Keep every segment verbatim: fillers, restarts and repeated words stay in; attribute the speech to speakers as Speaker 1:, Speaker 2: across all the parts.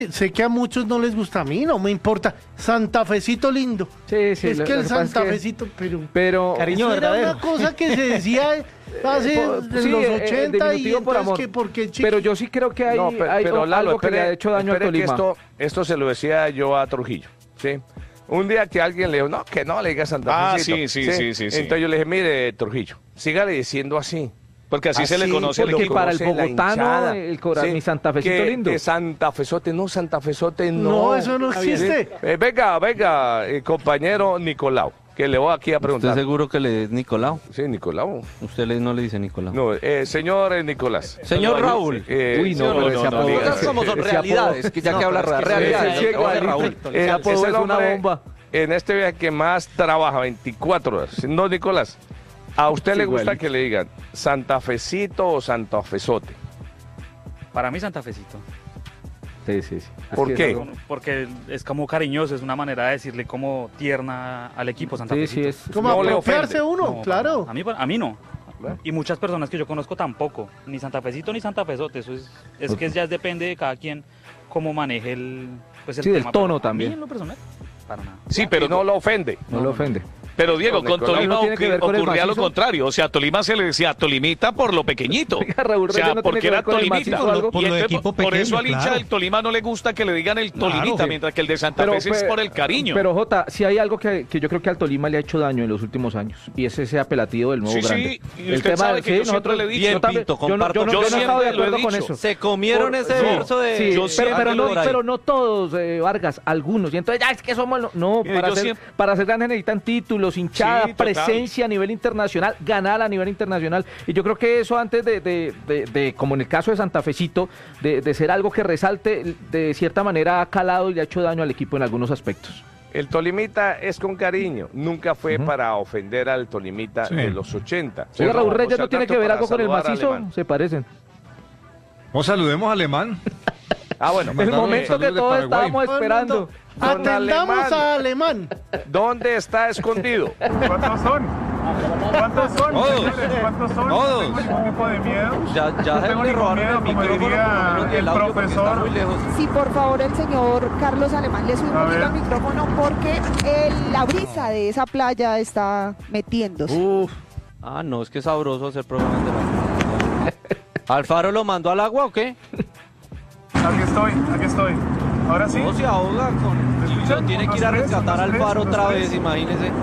Speaker 1: sé que a muchos no les gusta, a mí no me importa. Santa Fecito lindo.
Speaker 2: Sí, sí.
Speaker 1: Es
Speaker 2: lo,
Speaker 1: que
Speaker 2: lo
Speaker 1: el
Speaker 2: que pasa
Speaker 1: Santa
Speaker 2: es que,
Speaker 1: Fecito, pero...
Speaker 2: pero
Speaker 1: Cariño eso verdadero. Era una cosa que se decía hace
Speaker 2: Eh, por-
Speaker 1: en
Speaker 2: sí,
Speaker 1: los
Speaker 2: eh,
Speaker 1: ochenta y
Speaker 2: diminutivo por
Speaker 1: entonces
Speaker 2: amor.
Speaker 1: que porque chi-
Speaker 2: Pero yo sí creo que hay,
Speaker 3: No, pe-
Speaker 2: hay
Speaker 3: pero
Speaker 2: o-
Speaker 3: Lalo,
Speaker 2: algo que le
Speaker 3: espere-
Speaker 2: ha hecho daño al
Speaker 3: espere que
Speaker 2: Tolima.
Speaker 3: esto, esto se lo decía yo a Trujillo, ¿sí? Un día que alguien le dijo, no, que no le diga Santa
Speaker 4: Ah,
Speaker 3: Fecito.
Speaker 4: sí, sí, sí, sí, sí.
Speaker 3: Entonces yo le dije, mire, Trujillo, sígale diciendo así.
Speaker 4: Porque así, se le conoce al
Speaker 2: porque
Speaker 4: equipo.
Speaker 2: para el
Speaker 3: Conoce la
Speaker 2: bogotano,
Speaker 3: hinchada.
Speaker 2: el cobra-
Speaker 3: Sí,
Speaker 2: mi Santa Fecito
Speaker 3: que-
Speaker 2: lindo.
Speaker 3: Que Santa Fesote, no, Santa Fesote, no.
Speaker 1: No, eso no existe.
Speaker 3: Eh, venga, venga, eh, compañero Nicolau, que le voy aquí a preguntar.
Speaker 5: ¿Usted seguro que le es Nicolau?
Speaker 3: Sí, Nicolau.
Speaker 5: Usted le, no le dice Nicolau.
Speaker 3: No, eh, señor eh, Nicolás.
Speaker 5: Señor Raúl.
Speaker 3: Eh,
Speaker 2: Uy, no,
Speaker 3: señor,
Speaker 2: no, ese apodo-
Speaker 3: diga.
Speaker 5: Cosas como son
Speaker 2: ese
Speaker 5: realidades, que ya que habla
Speaker 2: pero es que
Speaker 5: realidades.
Speaker 2: ese- ese
Speaker 5: Oye,
Speaker 2: igualito.
Speaker 5: Raúl.
Speaker 2: Ese
Speaker 3: Eh,
Speaker 2: apodo
Speaker 3: es el
Speaker 2: es una
Speaker 3: hombre
Speaker 2: bomba.
Speaker 3: En este viaje que más trabaja, veinticuatro horas. No, Nicolás, ¿a usted
Speaker 2: Sí,
Speaker 3: le gusta
Speaker 2: igualito.
Speaker 3: que le digan Santa Fecito o Santa Fesote?
Speaker 6: Para mí Santa Fecito.
Speaker 2: Sí, sí, sí.
Speaker 3: ¿Por
Speaker 2: Es que
Speaker 3: qué?
Speaker 2: es algo-
Speaker 6: Porque es como cariñoso, es una manera de decirle como tierna al equipo Santa
Speaker 2: Sí, sí,
Speaker 6: Fecito.
Speaker 2: es.
Speaker 1: Como
Speaker 3: no le
Speaker 1: apropiarse
Speaker 3: ofende.
Speaker 1: uno,
Speaker 6: No,
Speaker 1: claro.
Speaker 6: A mí, a mí no.
Speaker 3: Bueno.
Speaker 6: Y muchas personas que yo conozco tampoco. Ni Santa Fecito ni Santa Fesote. Eso es, es que ya depende de cada quien cómo maneje el, pues el
Speaker 2: Sí, del
Speaker 6: tema.
Speaker 2: tono
Speaker 6: Pero a mí,
Speaker 2: también.
Speaker 6: en lo personal, para nada.
Speaker 4: Sí,
Speaker 3: Pero
Speaker 4: pero
Speaker 3: no lo ofende.
Speaker 2: No lo ofende.
Speaker 4: Pero Diego,
Speaker 3: Con
Speaker 4: con
Speaker 3: Nicolás
Speaker 4: Tolima
Speaker 2: no tiene que
Speaker 4: ocurri-
Speaker 2: ver con el
Speaker 4: ocurría lo
Speaker 2: macizo.
Speaker 4: contrario. O sea, a Tolima se le decía Tolimita por lo pequeñito.
Speaker 2: Oiga, Raúl
Speaker 4: O sea,
Speaker 2: Reyes no tiene
Speaker 4: porque
Speaker 2: que
Speaker 4: era
Speaker 2: ver con el
Speaker 4: Tolimita.
Speaker 2: macizo o algo.
Speaker 7: Por
Speaker 4: Y
Speaker 7: lo de
Speaker 4: entonces,
Speaker 7: equipo
Speaker 4: por eso
Speaker 7: pequeño,
Speaker 4: al hincha
Speaker 7: claro.
Speaker 4: del Tolima no le gusta que le digan el
Speaker 7: Claro,
Speaker 4: Tolimita,
Speaker 7: sí.
Speaker 4: mientras que el de Santa Fe es
Speaker 2: pe-
Speaker 4: por el cariño.
Speaker 2: Pero Jota, si hay algo que, que yo creo que al Tolima le ha hecho daño en los últimos años, y es ese apelativo del nuevo
Speaker 4: Sí, sí,
Speaker 2: grande.
Speaker 4: y usted sabe que yo siempre le he dicho.
Speaker 2: yo también-
Speaker 5: Pinto,
Speaker 2: yo no, yo no-
Speaker 4: Yo
Speaker 2: yo no he estado de
Speaker 4: siempre lo he
Speaker 2: acuerdo con
Speaker 4: dicho.
Speaker 2: eso.
Speaker 5: Se comieron ese
Speaker 2: Sí,
Speaker 5: verso de...
Speaker 2: sí,
Speaker 4: Yo
Speaker 2: pero,
Speaker 4: siempre
Speaker 2: pero no,
Speaker 5: por ahí.
Speaker 2: pero no todos, eh, Vargas, algunos. Y entonces, ya es que somos. lo- No,
Speaker 4: Mire,
Speaker 2: para
Speaker 4: yo
Speaker 2: ser,
Speaker 4: siempre-
Speaker 2: para ser grandes necesitan títulos, hinchada,
Speaker 4: Sí, total.
Speaker 2: presencia a nivel internacional, ganar a nivel internacional. Y yo creo que eso antes de, de, de, de, como en el caso de Santa Fecito, de, de ser algo que resalte, de cierta manera ha calado y le ha hecho daño al equipo en algunos aspectos.
Speaker 3: El Tolimita es con cariño. Nunca fue
Speaker 2: Ujú.
Speaker 3: para ofender al Tolimita
Speaker 7: Sí.
Speaker 3: de los ochenta.
Speaker 2: Oiga,
Speaker 3: Sino,
Speaker 2: Raúl
Speaker 3: o
Speaker 2: Reyes
Speaker 3: sea,
Speaker 2: no tiene
Speaker 3: tanto
Speaker 2: que ver
Speaker 3: para
Speaker 2: algo con el
Speaker 3: saludar a
Speaker 2: macizo,
Speaker 3: Alemán.
Speaker 2: se parecen.
Speaker 7: O saludemos a Alemán.
Speaker 3: Ah, bueno.
Speaker 2: El
Speaker 7: Mandaron
Speaker 2: momento que
Speaker 7: saludos de
Speaker 2: todos
Speaker 7: Paraguay.
Speaker 2: estábamos esperando.
Speaker 3: Don
Speaker 1: Atendamos
Speaker 3: Alemán.
Speaker 1: a Alemán.
Speaker 3: ¿Dónde está escondido?
Speaker 8: ¿Cuántos son? ¿Cuántos son?
Speaker 5: Todos.
Speaker 8: señores? ¿Cuántos son?
Speaker 5: Todos.
Speaker 8: No tengo ningún tipo de miedo.
Speaker 5: Ya, ya
Speaker 8: No
Speaker 5: se
Speaker 8: tengo
Speaker 5: le
Speaker 8: ningún
Speaker 5: robaron
Speaker 8: miedo,
Speaker 5: el
Speaker 8: como
Speaker 5: micrófono,
Speaker 8: diría
Speaker 5: por lo menos, y
Speaker 8: el
Speaker 5: audio, porque está
Speaker 8: profesor.
Speaker 5: muy lejos.
Speaker 9: Sí, por favor, el señor Carlos Alemán le sube un
Speaker 8: A
Speaker 9: poquito
Speaker 8: ver.
Speaker 9: al micrófono porque el- la brisa de esa playa está metiéndose.
Speaker 5: Uf. Ah, no, es que es sabroso hacer programas de la... ¿Alfaro lo mandó al agua o qué?
Speaker 8: Aquí estoy, aquí estoy. Ahora sí.
Speaker 5: No se ahoga con...
Speaker 8: ¿Me
Speaker 5: Y
Speaker 8: escuchan?
Speaker 5: lo tiene que ir a
Speaker 8: Unos tres,
Speaker 5: rescatar al
Speaker 8: unos tres,
Speaker 5: Alfaro
Speaker 8: unos
Speaker 5: otra
Speaker 8: tres.
Speaker 5: vez, imagínese.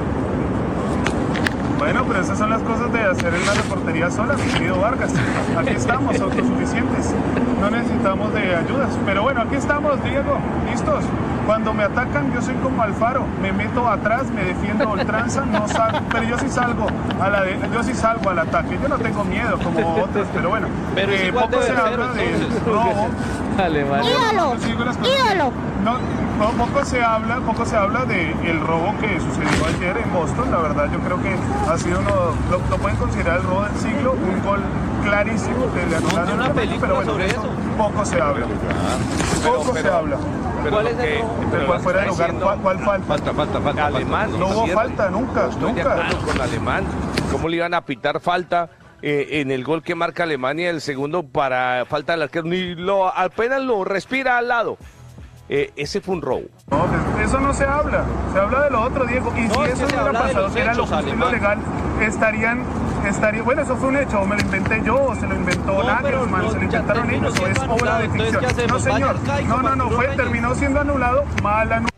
Speaker 8: Bueno, pero esas son las cosas de hacer en la reportería sola, querido Vargas. Aquí estamos, autosuficientes. No necesitamos de ayudas. Pero bueno, aquí estamos, Diego. ¿Listos? Cuando me atacan, yo soy como Alfaro. Me meto atrás, me defiendo a ultranza, no salgo. Pero yo sí salgo a la de- yo sí salgo al ataque. Yo no tengo miedo como otros, pero bueno.
Speaker 5: Pero es
Speaker 8: eh,
Speaker 5: igual
Speaker 8: poco
Speaker 5: de
Speaker 8: se
Speaker 5: versero,
Speaker 8: habla del
Speaker 5: entonces.
Speaker 8: robo.
Speaker 2: Alemán.
Speaker 9: ¡Ídolo!
Speaker 8: Yo sigo las cosas.
Speaker 9: ¡Ídolo!
Speaker 8: No, no, poco se habla, poco se habla de el robo que sucedió ayer en Boston. La verdad, yo creo que ha sido uno, lo, lo pueden considerar el robo del siglo, un gol clarísimo que le anularon.
Speaker 5: una
Speaker 8: al Atlético,
Speaker 5: película
Speaker 8: pero bueno,
Speaker 5: sobre
Speaker 8: de
Speaker 5: eso.
Speaker 8: Poco se habla. Poco se habla.
Speaker 3: Pero
Speaker 5: ¿Cuál
Speaker 3: lo
Speaker 5: es el
Speaker 3: que-
Speaker 5: robo?
Speaker 3: pero
Speaker 8: ¿Cuál
Speaker 3: lo
Speaker 8: fuera
Speaker 3: está
Speaker 8: el lugar?
Speaker 3: diciendo-
Speaker 8: ¿Cuál, cuál falta?
Speaker 7: Falta, falta, falta.
Speaker 3: Alemán.
Speaker 8: No hubo
Speaker 3: cierto.
Speaker 8: falta nunca,
Speaker 3: Estoy de
Speaker 8: nunca.
Speaker 3: acuerdo con Alemán. ¿Cómo le iban a pitar falta eh, en el gol que marca Alemania, el segundo para falta del arquero? Ni lo, apenas lo respira al lado. Eh, ese fue un robo.
Speaker 8: No, de eso no se habla. Se habla de lo otro, Diego. Y
Speaker 5: No,
Speaker 8: si
Speaker 5: es que
Speaker 8: eso
Speaker 5: se
Speaker 8: hubiera
Speaker 5: habla de
Speaker 8: pasado,
Speaker 5: los
Speaker 8: que era lo
Speaker 5: hechos,
Speaker 8: justo y lo
Speaker 5: Alemán.
Speaker 8: legal, estarían, estarían. Bueno, eso fue un hecho. O me lo inventé yo, o se lo inventó
Speaker 5: No, pero
Speaker 8: Nagelsmann,
Speaker 5: no,
Speaker 8: se lo
Speaker 5: ya
Speaker 8: inventaron
Speaker 5: terminó
Speaker 8: ellos, o es
Speaker 5: siendo
Speaker 8: obra de
Speaker 5: anulado. Entonces,
Speaker 8: ficción.
Speaker 5: ¿qué hacemos?
Speaker 8: No, señor.
Speaker 5: Vaya acá y
Speaker 8: No,
Speaker 5: como
Speaker 8: no, no.
Speaker 5: Arturo
Speaker 8: Fue,
Speaker 5: Reyes.
Speaker 8: terminó siendo anulado, mal anulado.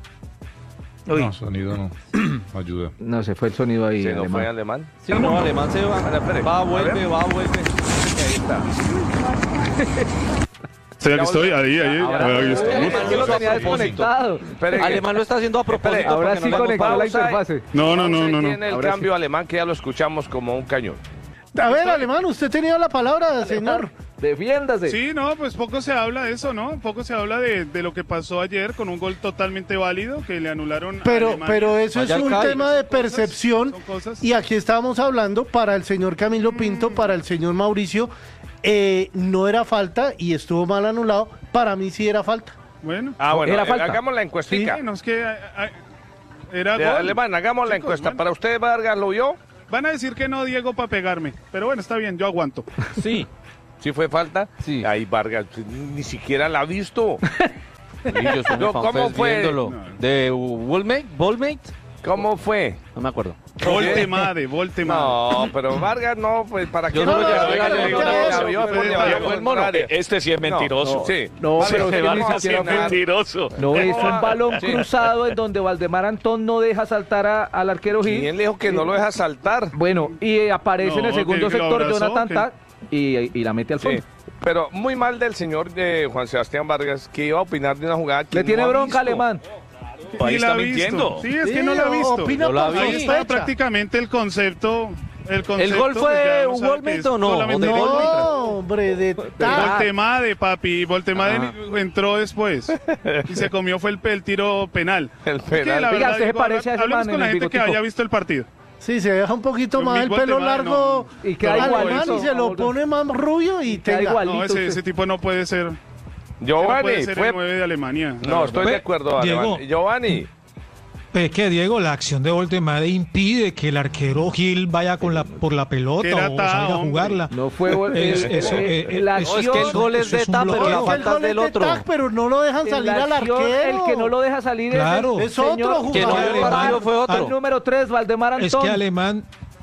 Speaker 7: No, sonido no. Ayuda.
Speaker 2: No, se fue el sonido ahí.
Speaker 3: Se no
Speaker 2: Alemán.
Speaker 3: fue alemán.
Speaker 5: Sí, no, Alemán se va.
Speaker 3: Bueno, espere.
Speaker 5: Va,
Speaker 8: A
Speaker 5: vuelve,
Speaker 8: ver.
Speaker 5: va, vuelve.
Speaker 3: Ahí está.
Speaker 10: Sí, aquí estoy, ahí, ahí,
Speaker 3: Ahora-
Speaker 10: ahí estoy.
Speaker 2: Es que lo tenía desconectado.
Speaker 3: Espere que-
Speaker 5: Alemán lo está haciendo a propósito.
Speaker 2: Ahora
Speaker 5: porque
Speaker 2: sí
Speaker 5: no le
Speaker 2: conectó la
Speaker 3: pausa y-
Speaker 2: interfase.
Speaker 10: No, no, no,
Speaker 3: Pausa y
Speaker 10: no, no.
Speaker 3: Tiene el
Speaker 2: Ahora
Speaker 3: cambio alemán que ya lo escuchamos como un cañón.
Speaker 1: A ver, Alemán, usted tenía la palabra, señor.
Speaker 2: Defiéndase.
Speaker 11: Sí, no, pues poco se habla de eso, ¿no? Poco se habla de, de lo que pasó ayer con un gol totalmente válido que le anularon a
Speaker 1: Pero,
Speaker 11: Alemania.
Speaker 1: pero eso es
Speaker 5: Vaya
Speaker 1: un
Speaker 5: Kai.
Speaker 1: tema de
Speaker 11: Son cosas,
Speaker 1: percepción.
Speaker 11: son cosas.
Speaker 1: Y aquí estábamos hablando para el señor Camilo Pinto, para el señor Mauricio. eh, no era falta y estuvo mal anulado. Para mí sí era falta.
Speaker 11: Bueno,
Speaker 3: Ah, bueno,
Speaker 2: Era
Speaker 3: eh,
Speaker 2: falta.
Speaker 3: hagamos la encuestica.
Speaker 11: sí, no es que ah, ah, era
Speaker 3: De
Speaker 11: gol.
Speaker 3: Alemán, hagamos la
Speaker 11: Chicos,
Speaker 3: encuesta.
Speaker 11: bueno.
Speaker 3: ¿Para usted, Vargas, lo vio?
Speaker 11: Van a decir que no, Diego, para pegarme. Pero bueno, está bien, yo aguanto.
Speaker 3: Sí. ¿Sí fue falta?
Speaker 5: Sí.
Speaker 3: Ahí Vargas ni siquiera la ha visto.
Speaker 5: Sí, yo soy
Speaker 3: No,
Speaker 5: fan,
Speaker 3: ¿cómo
Speaker 5: pues,
Speaker 3: fue?
Speaker 5: viéndolo. ¿De Volmate? ¿Volmate?
Speaker 3: ¿Cómo fue?
Speaker 5: No me acuerdo.
Speaker 11: Voltemade, Voltemade.
Speaker 3: No, pero Vargas no, pues para qué
Speaker 5: Yo
Speaker 3: no
Speaker 5: no
Speaker 3: lo
Speaker 5: lo
Speaker 3: llevé,
Speaker 5: llevé,
Speaker 3: que
Speaker 5: no,
Speaker 3: le digo
Speaker 5: no,
Speaker 3: que
Speaker 5: no,
Speaker 3: la
Speaker 5: no,
Speaker 3: vio,
Speaker 11: no,
Speaker 3: fue
Speaker 11: no,
Speaker 3: de
Speaker 11: no,
Speaker 3: Vargas,
Speaker 11: no,
Speaker 3: fue el
Speaker 4: mono.
Speaker 3: contrario.
Speaker 4: Este sí es mentiroso.
Speaker 3: Sí.
Speaker 2: No,
Speaker 4: Sí,
Speaker 2: pero es que
Speaker 4: Vargas
Speaker 2: ni
Speaker 4: sí
Speaker 2: siquiera
Speaker 4: es
Speaker 2: fue-
Speaker 4: mentiroso.
Speaker 2: No, es
Speaker 3: ¿Cómo
Speaker 2: un
Speaker 3: va?
Speaker 2: balón
Speaker 3: Sí.
Speaker 2: cruzado en donde Valdemar Antón no deja saltar a- al arquero Gil.
Speaker 3: ¿Quién le dijo que no lo deja saltar?
Speaker 2: Bueno, y eh, aparece en el
Speaker 11: No,
Speaker 2: segundo
Speaker 11: que- que lo
Speaker 2: sector
Speaker 11: abrazó,
Speaker 2: Jonathan
Speaker 11: que-
Speaker 2: Tah y, y la mete al
Speaker 3: Sí,
Speaker 2: fondo.
Speaker 3: pero muy mal del señor de Juan Sebastián Vargas, que iba a opinar de una jugada que
Speaker 2: Le tiene
Speaker 3: no ha
Speaker 2: bronca
Speaker 3: visto.
Speaker 2: Alemán.
Speaker 4: Ahí
Speaker 11: Ni
Speaker 4: está
Speaker 11: la ha visto.
Speaker 4: mintiendo.
Speaker 11: Sí, es
Speaker 1: Sí,
Speaker 11: que no la ha visto.
Speaker 1: opina
Speaker 5: Yo la
Speaker 1: por
Speaker 5: vi.
Speaker 11: Ahí está
Speaker 1: sospecha.
Speaker 11: prácticamente el concepto. El, concepto,
Speaker 5: gol fue
Speaker 11: pues, ya uno
Speaker 5: un
Speaker 11: sabe
Speaker 5: Volmate
Speaker 11: que es
Speaker 5: o no?
Speaker 11: solamente
Speaker 5: ¿O no?
Speaker 11: gol contra.
Speaker 1: No, hombre, de tal.
Speaker 11: Voltemade, papi. Voltemade entró después. Y se comió fue el, el tiro penal.
Speaker 3: El
Speaker 11: Es que
Speaker 3: penal.
Speaker 11: la
Speaker 2: Oiga,
Speaker 11: verdad,
Speaker 2: usted se
Speaker 11: digo,
Speaker 2: parece a ese
Speaker 11: hablemos
Speaker 2: man
Speaker 11: con la
Speaker 2: en el
Speaker 11: gente que
Speaker 2: bigotico.
Speaker 11: haya visto el partido.
Speaker 1: Sí, se deja un poquito
Speaker 11: Con
Speaker 1: más
Speaker 11: mi
Speaker 1: el pelo
Speaker 11: Voltemade,
Speaker 1: largo
Speaker 2: no. Y queda
Speaker 1: alemán
Speaker 2: igualito.
Speaker 1: y se lo pone más rubio y
Speaker 2: Queda
Speaker 1: tenga.
Speaker 2: igual.
Speaker 11: No,
Speaker 2: Maldito
Speaker 11: ese,
Speaker 2: usted.
Speaker 11: ese tipo no puede ser. No
Speaker 3: Giovanni,
Speaker 11: puede ser
Speaker 3: fue...
Speaker 11: el nueve de Alemania. la
Speaker 3: No,
Speaker 11: verdad.
Speaker 3: estoy de acuerdo,
Speaker 10: Diego.
Speaker 3: Alemán. Giovanni,
Speaker 10: Es que, Diego, la acción de Voltemade impide que el arquero Gil vaya con la, por la pelota
Speaker 11: Que era
Speaker 10: o
Speaker 11: Tah,
Speaker 10: salga a
Speaker 11: hombre.
Speaker 10: jugarla.
Speaker 2: No fue
Speaker 10: Es-
Speaker 2: eh,
Speaker 10: eso,
Speaker 2: eh,
Speaker 10: eh,
Speaker 2: la
Speaker 10: eh,
Speaker 5: No, es que el gol es
Speaker 10: Eso
Speaker 5: de
Speaker 10: es un
Speaker 5: Tah, pero
Speaker 10: bloqueo.
Speaker 5: la
Speaker 1: El
Speaker 5: falta es
Speaker 1: gol
Speaker 5: del
Speaker 1: es de
Speaker 5: otro.
Speaker 1: Tah, pero no lo dejan
Speaker 2: el
Speaker 1: salir al
Speaker 2: acción,
Speaker 1: arquero.
Speaker 2: el que no lo deja salir
Speaker 10: Claro.
Speaker 2: es, el
Speaker 1: Es otro
Speaker 2: señor-
Speaker 1: jugador.
Speaker 5: Que no, el partido fue
Speaker 2: Al
Speaker 5: otro.
Speaker 2: número tres, Valdemar Antón.
Speaker 10: Es que Alemán,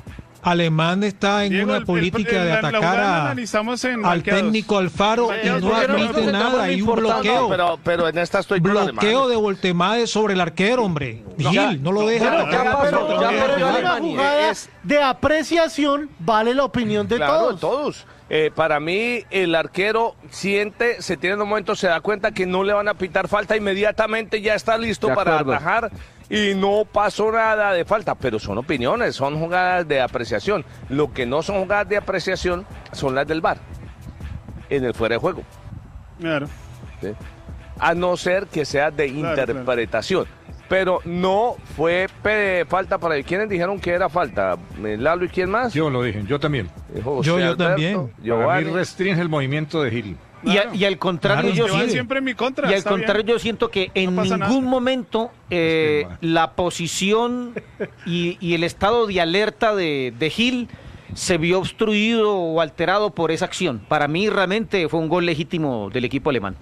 Speaker 10: Alemán está en
Speaker 11: Diego,
Speaker 10: una
Speaker 11: el- el-
Speaker 10: política
Speaker 11: el-
Speaker 10: de
Speaker 11: la- la
Speaker 10: atacar
Speaker 11: jugada la
Speaker 10: a-
Speaker 11: analizamos en
Speaker 10: al
Speaker 11: marcados.
Speaker 10: técnico Alfaro y
Speaker 11: Marcados,
Speaker 10: no
Speaker 11: porque
Speaker 10: admite
Speaker 11: nosotros
Speaker 10: nada. Hay un bloqueo.
Speaker 3: pero, pero en esta estoy con
Speaker 10: Bloqueo
Speaker 3: Alemán.
Speaker 10: de Voltemade sobre el arquero, hombre. Gil, no lo deja.
Speaker 11: Bueno,
Speaker 10: atacar
Speaker 11: ya
Speaker 10: la
Speaker 11: pasó,
Speaker 10: pelota.
Speaker 11: ya
Speaker 10: No lo
Speaker 11: perdió
Speaker 10: deja
Speaker 1: Una
Speaker 10: jugar.
Speaker 5: Alemania.
Speaker 1: jugada
Speaker 3: Es-
Speaker 1: de apreciación vale la opinión de
Speaker 3: Claro,
Speaker 1: todos.
Speaker 3: de todos. Eh, para mí, el arquero siente, se tiene en un momento, se da cuenta que no le van a pitar falta, inmediatamente ya está listo
Speaker 2: De
Speaker 3: para
Speaker 2: acuerdo.
Speaker 3: atajar y no pasó nada de falta. Pero son opiniones, son jugadas de apreciación. Lo que no son jugadas de apreciación son las del V A R, en el fuera de juego.
Speaker 11: Claro.
Speaker 3: ¿Sí? A no ser que sea de
Speaker 11: Claro,
Speaker 3: interpretación. Pero no fue pe- falta para... ¿Quiénes dijeron que era falta? ¿Lalo y quién más?
Speaker 7: Yo lo dije, yo también.
Speaker 3: Dijo
Speaker 10: Yo-
Speaker 3: José
Speaker 10: yo
Speaker 3: Alberto,
Speaker 10: también.
Speaker 7: Para
Speaker 3: Giovanni.
Speaker 7: mí restringe el movimiento de Gil.
Speaker 12: Y, a-
Speaker 11: Claro.
Speaker 12: y al contrario,
Speaker 10: Claro,
Speaker 12: yo
Speaker 11: Que van
Speaker 10: sí.
Speaker 11: siempre en mi contra.
Speaker 12: Y al
Speaker 11: está
Speaker 12: contrario,
Speaker 11: bien.
Speaker 12: yo siento que en
Speaker 11: No pasa
Speaker 12: ningún
Speaker 11: nada.
Speaker 12: momento eh,
Speaker 7: Es que, man.
Speaker 12: la posición y, y el estado de alerta de, de Gil se vio obstruido o alterado por esa acción. Para mí realmente fue un gol legítimo del equipo alemán.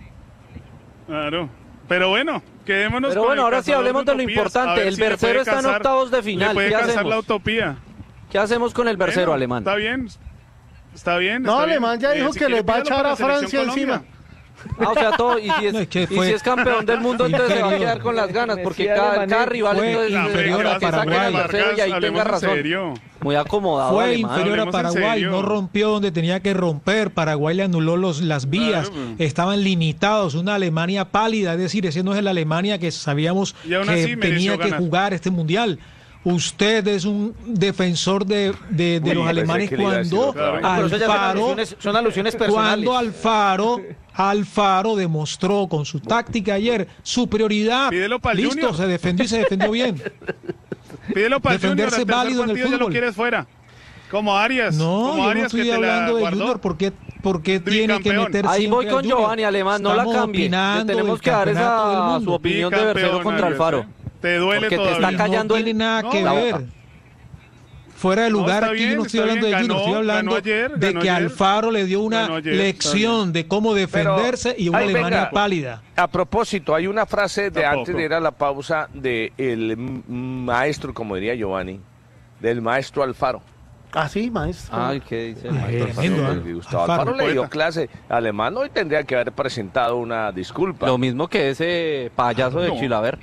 Speaker 11: Claro. Pero bueno, quedémonos
Speaker 5: Pero
Speaker 11: con
Speaker 5: bueno,
Speaker 11: el
Speaker 5: ahora sí
Speaker 11: cazador
Speaker 5: hablemos de lo
Speaker 11: utopías.
Speaker 5: importante.
Speaker 11: A ver
Speaker 5: El
Speaker 11: si le
Speaker 5: Bercero
Speaker 11: puede
Speaker 5: está en
Speaker 11: cazar-
Speaker 5: octavos de final.
Speaker 11: Le puede
Speaker 5: ¿Qué
Speaker 11: cazar
Speaker 5: hacemos?
Speaker 11: la utopía.
Speaker 5: ¿Qué hacemos con el Bercero
Speaker 11: Bueno,
Speaker 5: alemán?
Speaker 11: Está bien. Está bien.
Speaker 1: No,
Speaker 11: está
Speaker 1: Alemán
Speaker 11: bien.
Speaker 1: ya dijo
Speaker 11: si
Speaker 1: que
Speaker 11: quiere,
Speaker 1: les va a
Speaker 11: pídalo
Speaker 1: echar
Speaker 11: para
Speaker 1: a
Speaker 11: la selección
Speaker 1: Francia
Speaker 11: Colombia.
Speaker 1: encima.
Speaker 5: Ah, o sea, todo. Y si es,
Speaker 10: No, es que
Speaker 5: y
Speaker 10: fue
Speaker 5: si es campeón del mundo, entonces se va a
Speaker 10: inferior.
Speaker 5: quedar con las ganas. Porque
Speaker 2: Messi
Speaker 5: cada,
Speaker 2: Alemania
Speaker 5: cada rival
Speaker 10: fue
Speaker 5: entonces,
Speaker 10: inferior
Speaker 5: que
Speaker 10: a
Speaker 5: saquen al
Speaker 10: Paraguay.
Speaker 5: Bercero y ahí
Speaker 11: Hablemos
Speaker 5: tenga
Speaker 11: en
Speaker 5: razón.
Speaker 11: serio.
Speaker 5: Muy acomodado.
Speaker 10: Fue
Speaker 5: alemán.
Speaker 10: inferior a
Speaker 11: Hablemos en
Speaker 10: Paraguay,
Speaker 11: serio.
Speaker 10: no rompió donde tenía que romper. Paraguay le anuló los, las vías,
Speaker 11: Claro.
Speaker 10: estaban limitados. Una Alemania pálida, es decir, ese no es la Alemania que sabíamos
Speaker 11: Y aún
Speaker 10: que
Speaker 11: así mereció
Speaker 10: tenía que
Speaker 11: ganar.
Speaker 10: jugar este mundial. Usted es un defensor de, de, de
Speaker 3: Uy,
Speaker 10: los
Speaker 3: pensé
Speaker 10: alemanes
Speaker 3: que le iba a decir
Speaker 10: cuando
Speaker 3: otra vez.
Speaker 12: Pero eso ya son
Speaker 10: Alfaro,
Speaker 12: alusiones, son alusiones personales.
Speaker 10: cuando Alfaro, Alfaro demostró con su táctica ayer superioridad.
Speaker 11: Pídelo pa'l
Speaker 10: Listo,
Speaker 11: Junior.
Speaker 10: se defendió y se defendió bien.
Speaker 11: Pídelo para el Junior.
Speaker 10: Defenderse
Speaker 11: Al tercer
Speaker 10: válido en el
Speaker 11: partido ya lo
Speaker 10: fútbol.
Speaker 11: quieres fuera. Como Arias.
Speaker 10: No,
Speaker 11: como
Speaker 10: yo no
Speaker 11: Arias que
Speaker 10: estoy
Speaker 11: te la
Speaker 10: hablando de
Speaker 11: guardó.
Speaker 10: Junior, ¿por qué, por qué tiene que
Speaker 11: Bicampeón.
Speaker 10: meter
Speaker 5: Ahí
Speaker 10: siempre
Speaker 5: voy
Speaker 10: al
Speaker 5: con
Speaker 10: Junior?
Speaker 5: Giovanni Alemán, no la
Speaker 10: Estamos
Speaker 5: cambie. Le
Speaker 10: opinando
Speaker 5: tenemos
Speaker 10: del
Speaker 5: que dar
Speaker 10: campeonato del
Speaker 5: esa
Speaker 10: mundo.
Speaker 5: su opinión de Bercero
Speaker 11: Bicampeón,
Speaker 5: contra
Speaker 11: Arias,
Speaker 5: Alfaro.
Speaker 11: ¿eh? Te duele
Speaker 5: Porque te
Speaker 11: todavía.
Speaker 5: está
Speaker 10: Y
Speaker 5: callando
Speaker 10: no
Speaker 5: el-
Speaker 10: tiene nada
Speaker 11: No,
Speaker 10: que
Speaker 5: la
Speaker 10: ver.
Speaker 5: boca.
Speaker 10: Fuera de
Speaker 11: No,
Speaker 10: lugar,
Speaker 11: está
Speaker 10: aquí
Speaker 11: bien,
Speaker 10: yo no estoy
Speaker 11: está
Speaker 10: hablando de
Speaker 11: bien,
Speaker 10: Junior,
Speaker 11: ganó,
Speaker 10: estoy hablando
Speaker 11: ganó ayer,
Speaker 10: de
Speaker 11: ganó
Speaker 10: que
Speaker 11: ayer.
Speaker 10: Alfaro le dio una
Speaker 11: Ganó ayer, está
Speaker 10: lección de cómo defenderse y una
Speaker 3: Ay,
Speaker 10: Alemania
Speaker 3: venga.
Speaker 10: pálida.
Speaker 3: A propósito, hay una frase de
Speaker 11: Tampoco.
Speaker 3: antes de ir a la pausa del maestro, como diría Giovanni, del maestro Alfaro.
Speaker 1: Ah, sí, maestro.
Speaker 5: Ay, ¿qué dice el
Speaker 10: Eh,
Speaker 5: maestro
Speaker 10: tremendo,
Speaker 5: Alfaro?
Speaker 10: ¿eh?
Speaker 3: Gustavo
Speaker 10: Alfaro.
Speaker 3: Alfaro le dio
Speaker 11: Poeta.
Speaker 3: clase alemán, hoy tendría que haber presentado una disculpa.
Speaker 5: Lo mismo que ese payaso de
Speaker 11: No.
Speaker 5: Chilaver.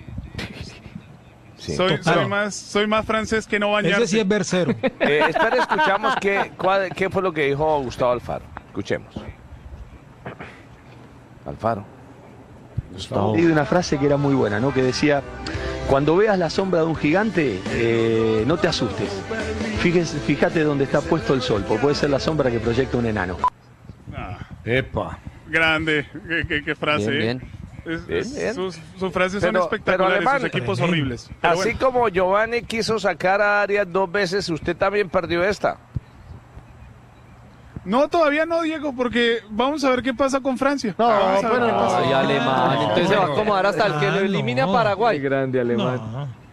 Speaker 3: Sí.
Speaker 11: Soy,
Speaker 10: Total.
Speaker 11: soy, más, soy más francés que no bañarse.
Speaker 10: Ese sí es Bercero.
Speaker 3: Eh, espera, escuchamos qué, cuál- qué fue lo que dijo Gustavo Alfaro. Escuchemos. Alfaro.
Speaker 13: Y de una frase que era muy buena, ¿no? Que decía, cuando veas la sombra de un gigante, eh, no te asustes. Fíjese, fíjate dónde está puesto el sol, porque puede ser la sombra que proyecta un enano.
Speaker 11: Ah,
Speaker 7: Epa.
Speaker 11: grande, qué, qué- qué frase.
Speaker 5: Bien,
Speaker 11: ¿eh?
Speaker 5: bien.
Speaker 11: Es-
Speaker 3: Bien,
Speaker 11: es-
Speaker 3: bien.
Speaker 11: Sus, sus frases
Speaker 3: Pero-
Speaker 11: son espectaculares,
Speaker 3: pero Alemán,
Speaker 11: sus equipos
Speaker 10: tremendo.
Speaker 11: horribles. Pero
Speaker 3: Así
Speaker 11: bueno.
Speaker 3: como Giovanni quiso sacar a Arias dos veces, usted también perdió esta.
Speaker 11: No, todavía no, Diego, porque vamos a ver qué pasa con Francia.
Speaker 1: No,
Speaker 11: Vamos a ver
Speaker 1: pero
Speaker 11: qué
Speaker 1: no.
Speaker 11: pasa.
Speaker 5: Ay, Alemán. Entonces se va a acomodar hasta el que
Speaker 10: Ah,
Speaker 5: lo elimine a
Speaker 10: no.
Speaker 5: Paraguay.
Speaker 2: Qué grande alemán.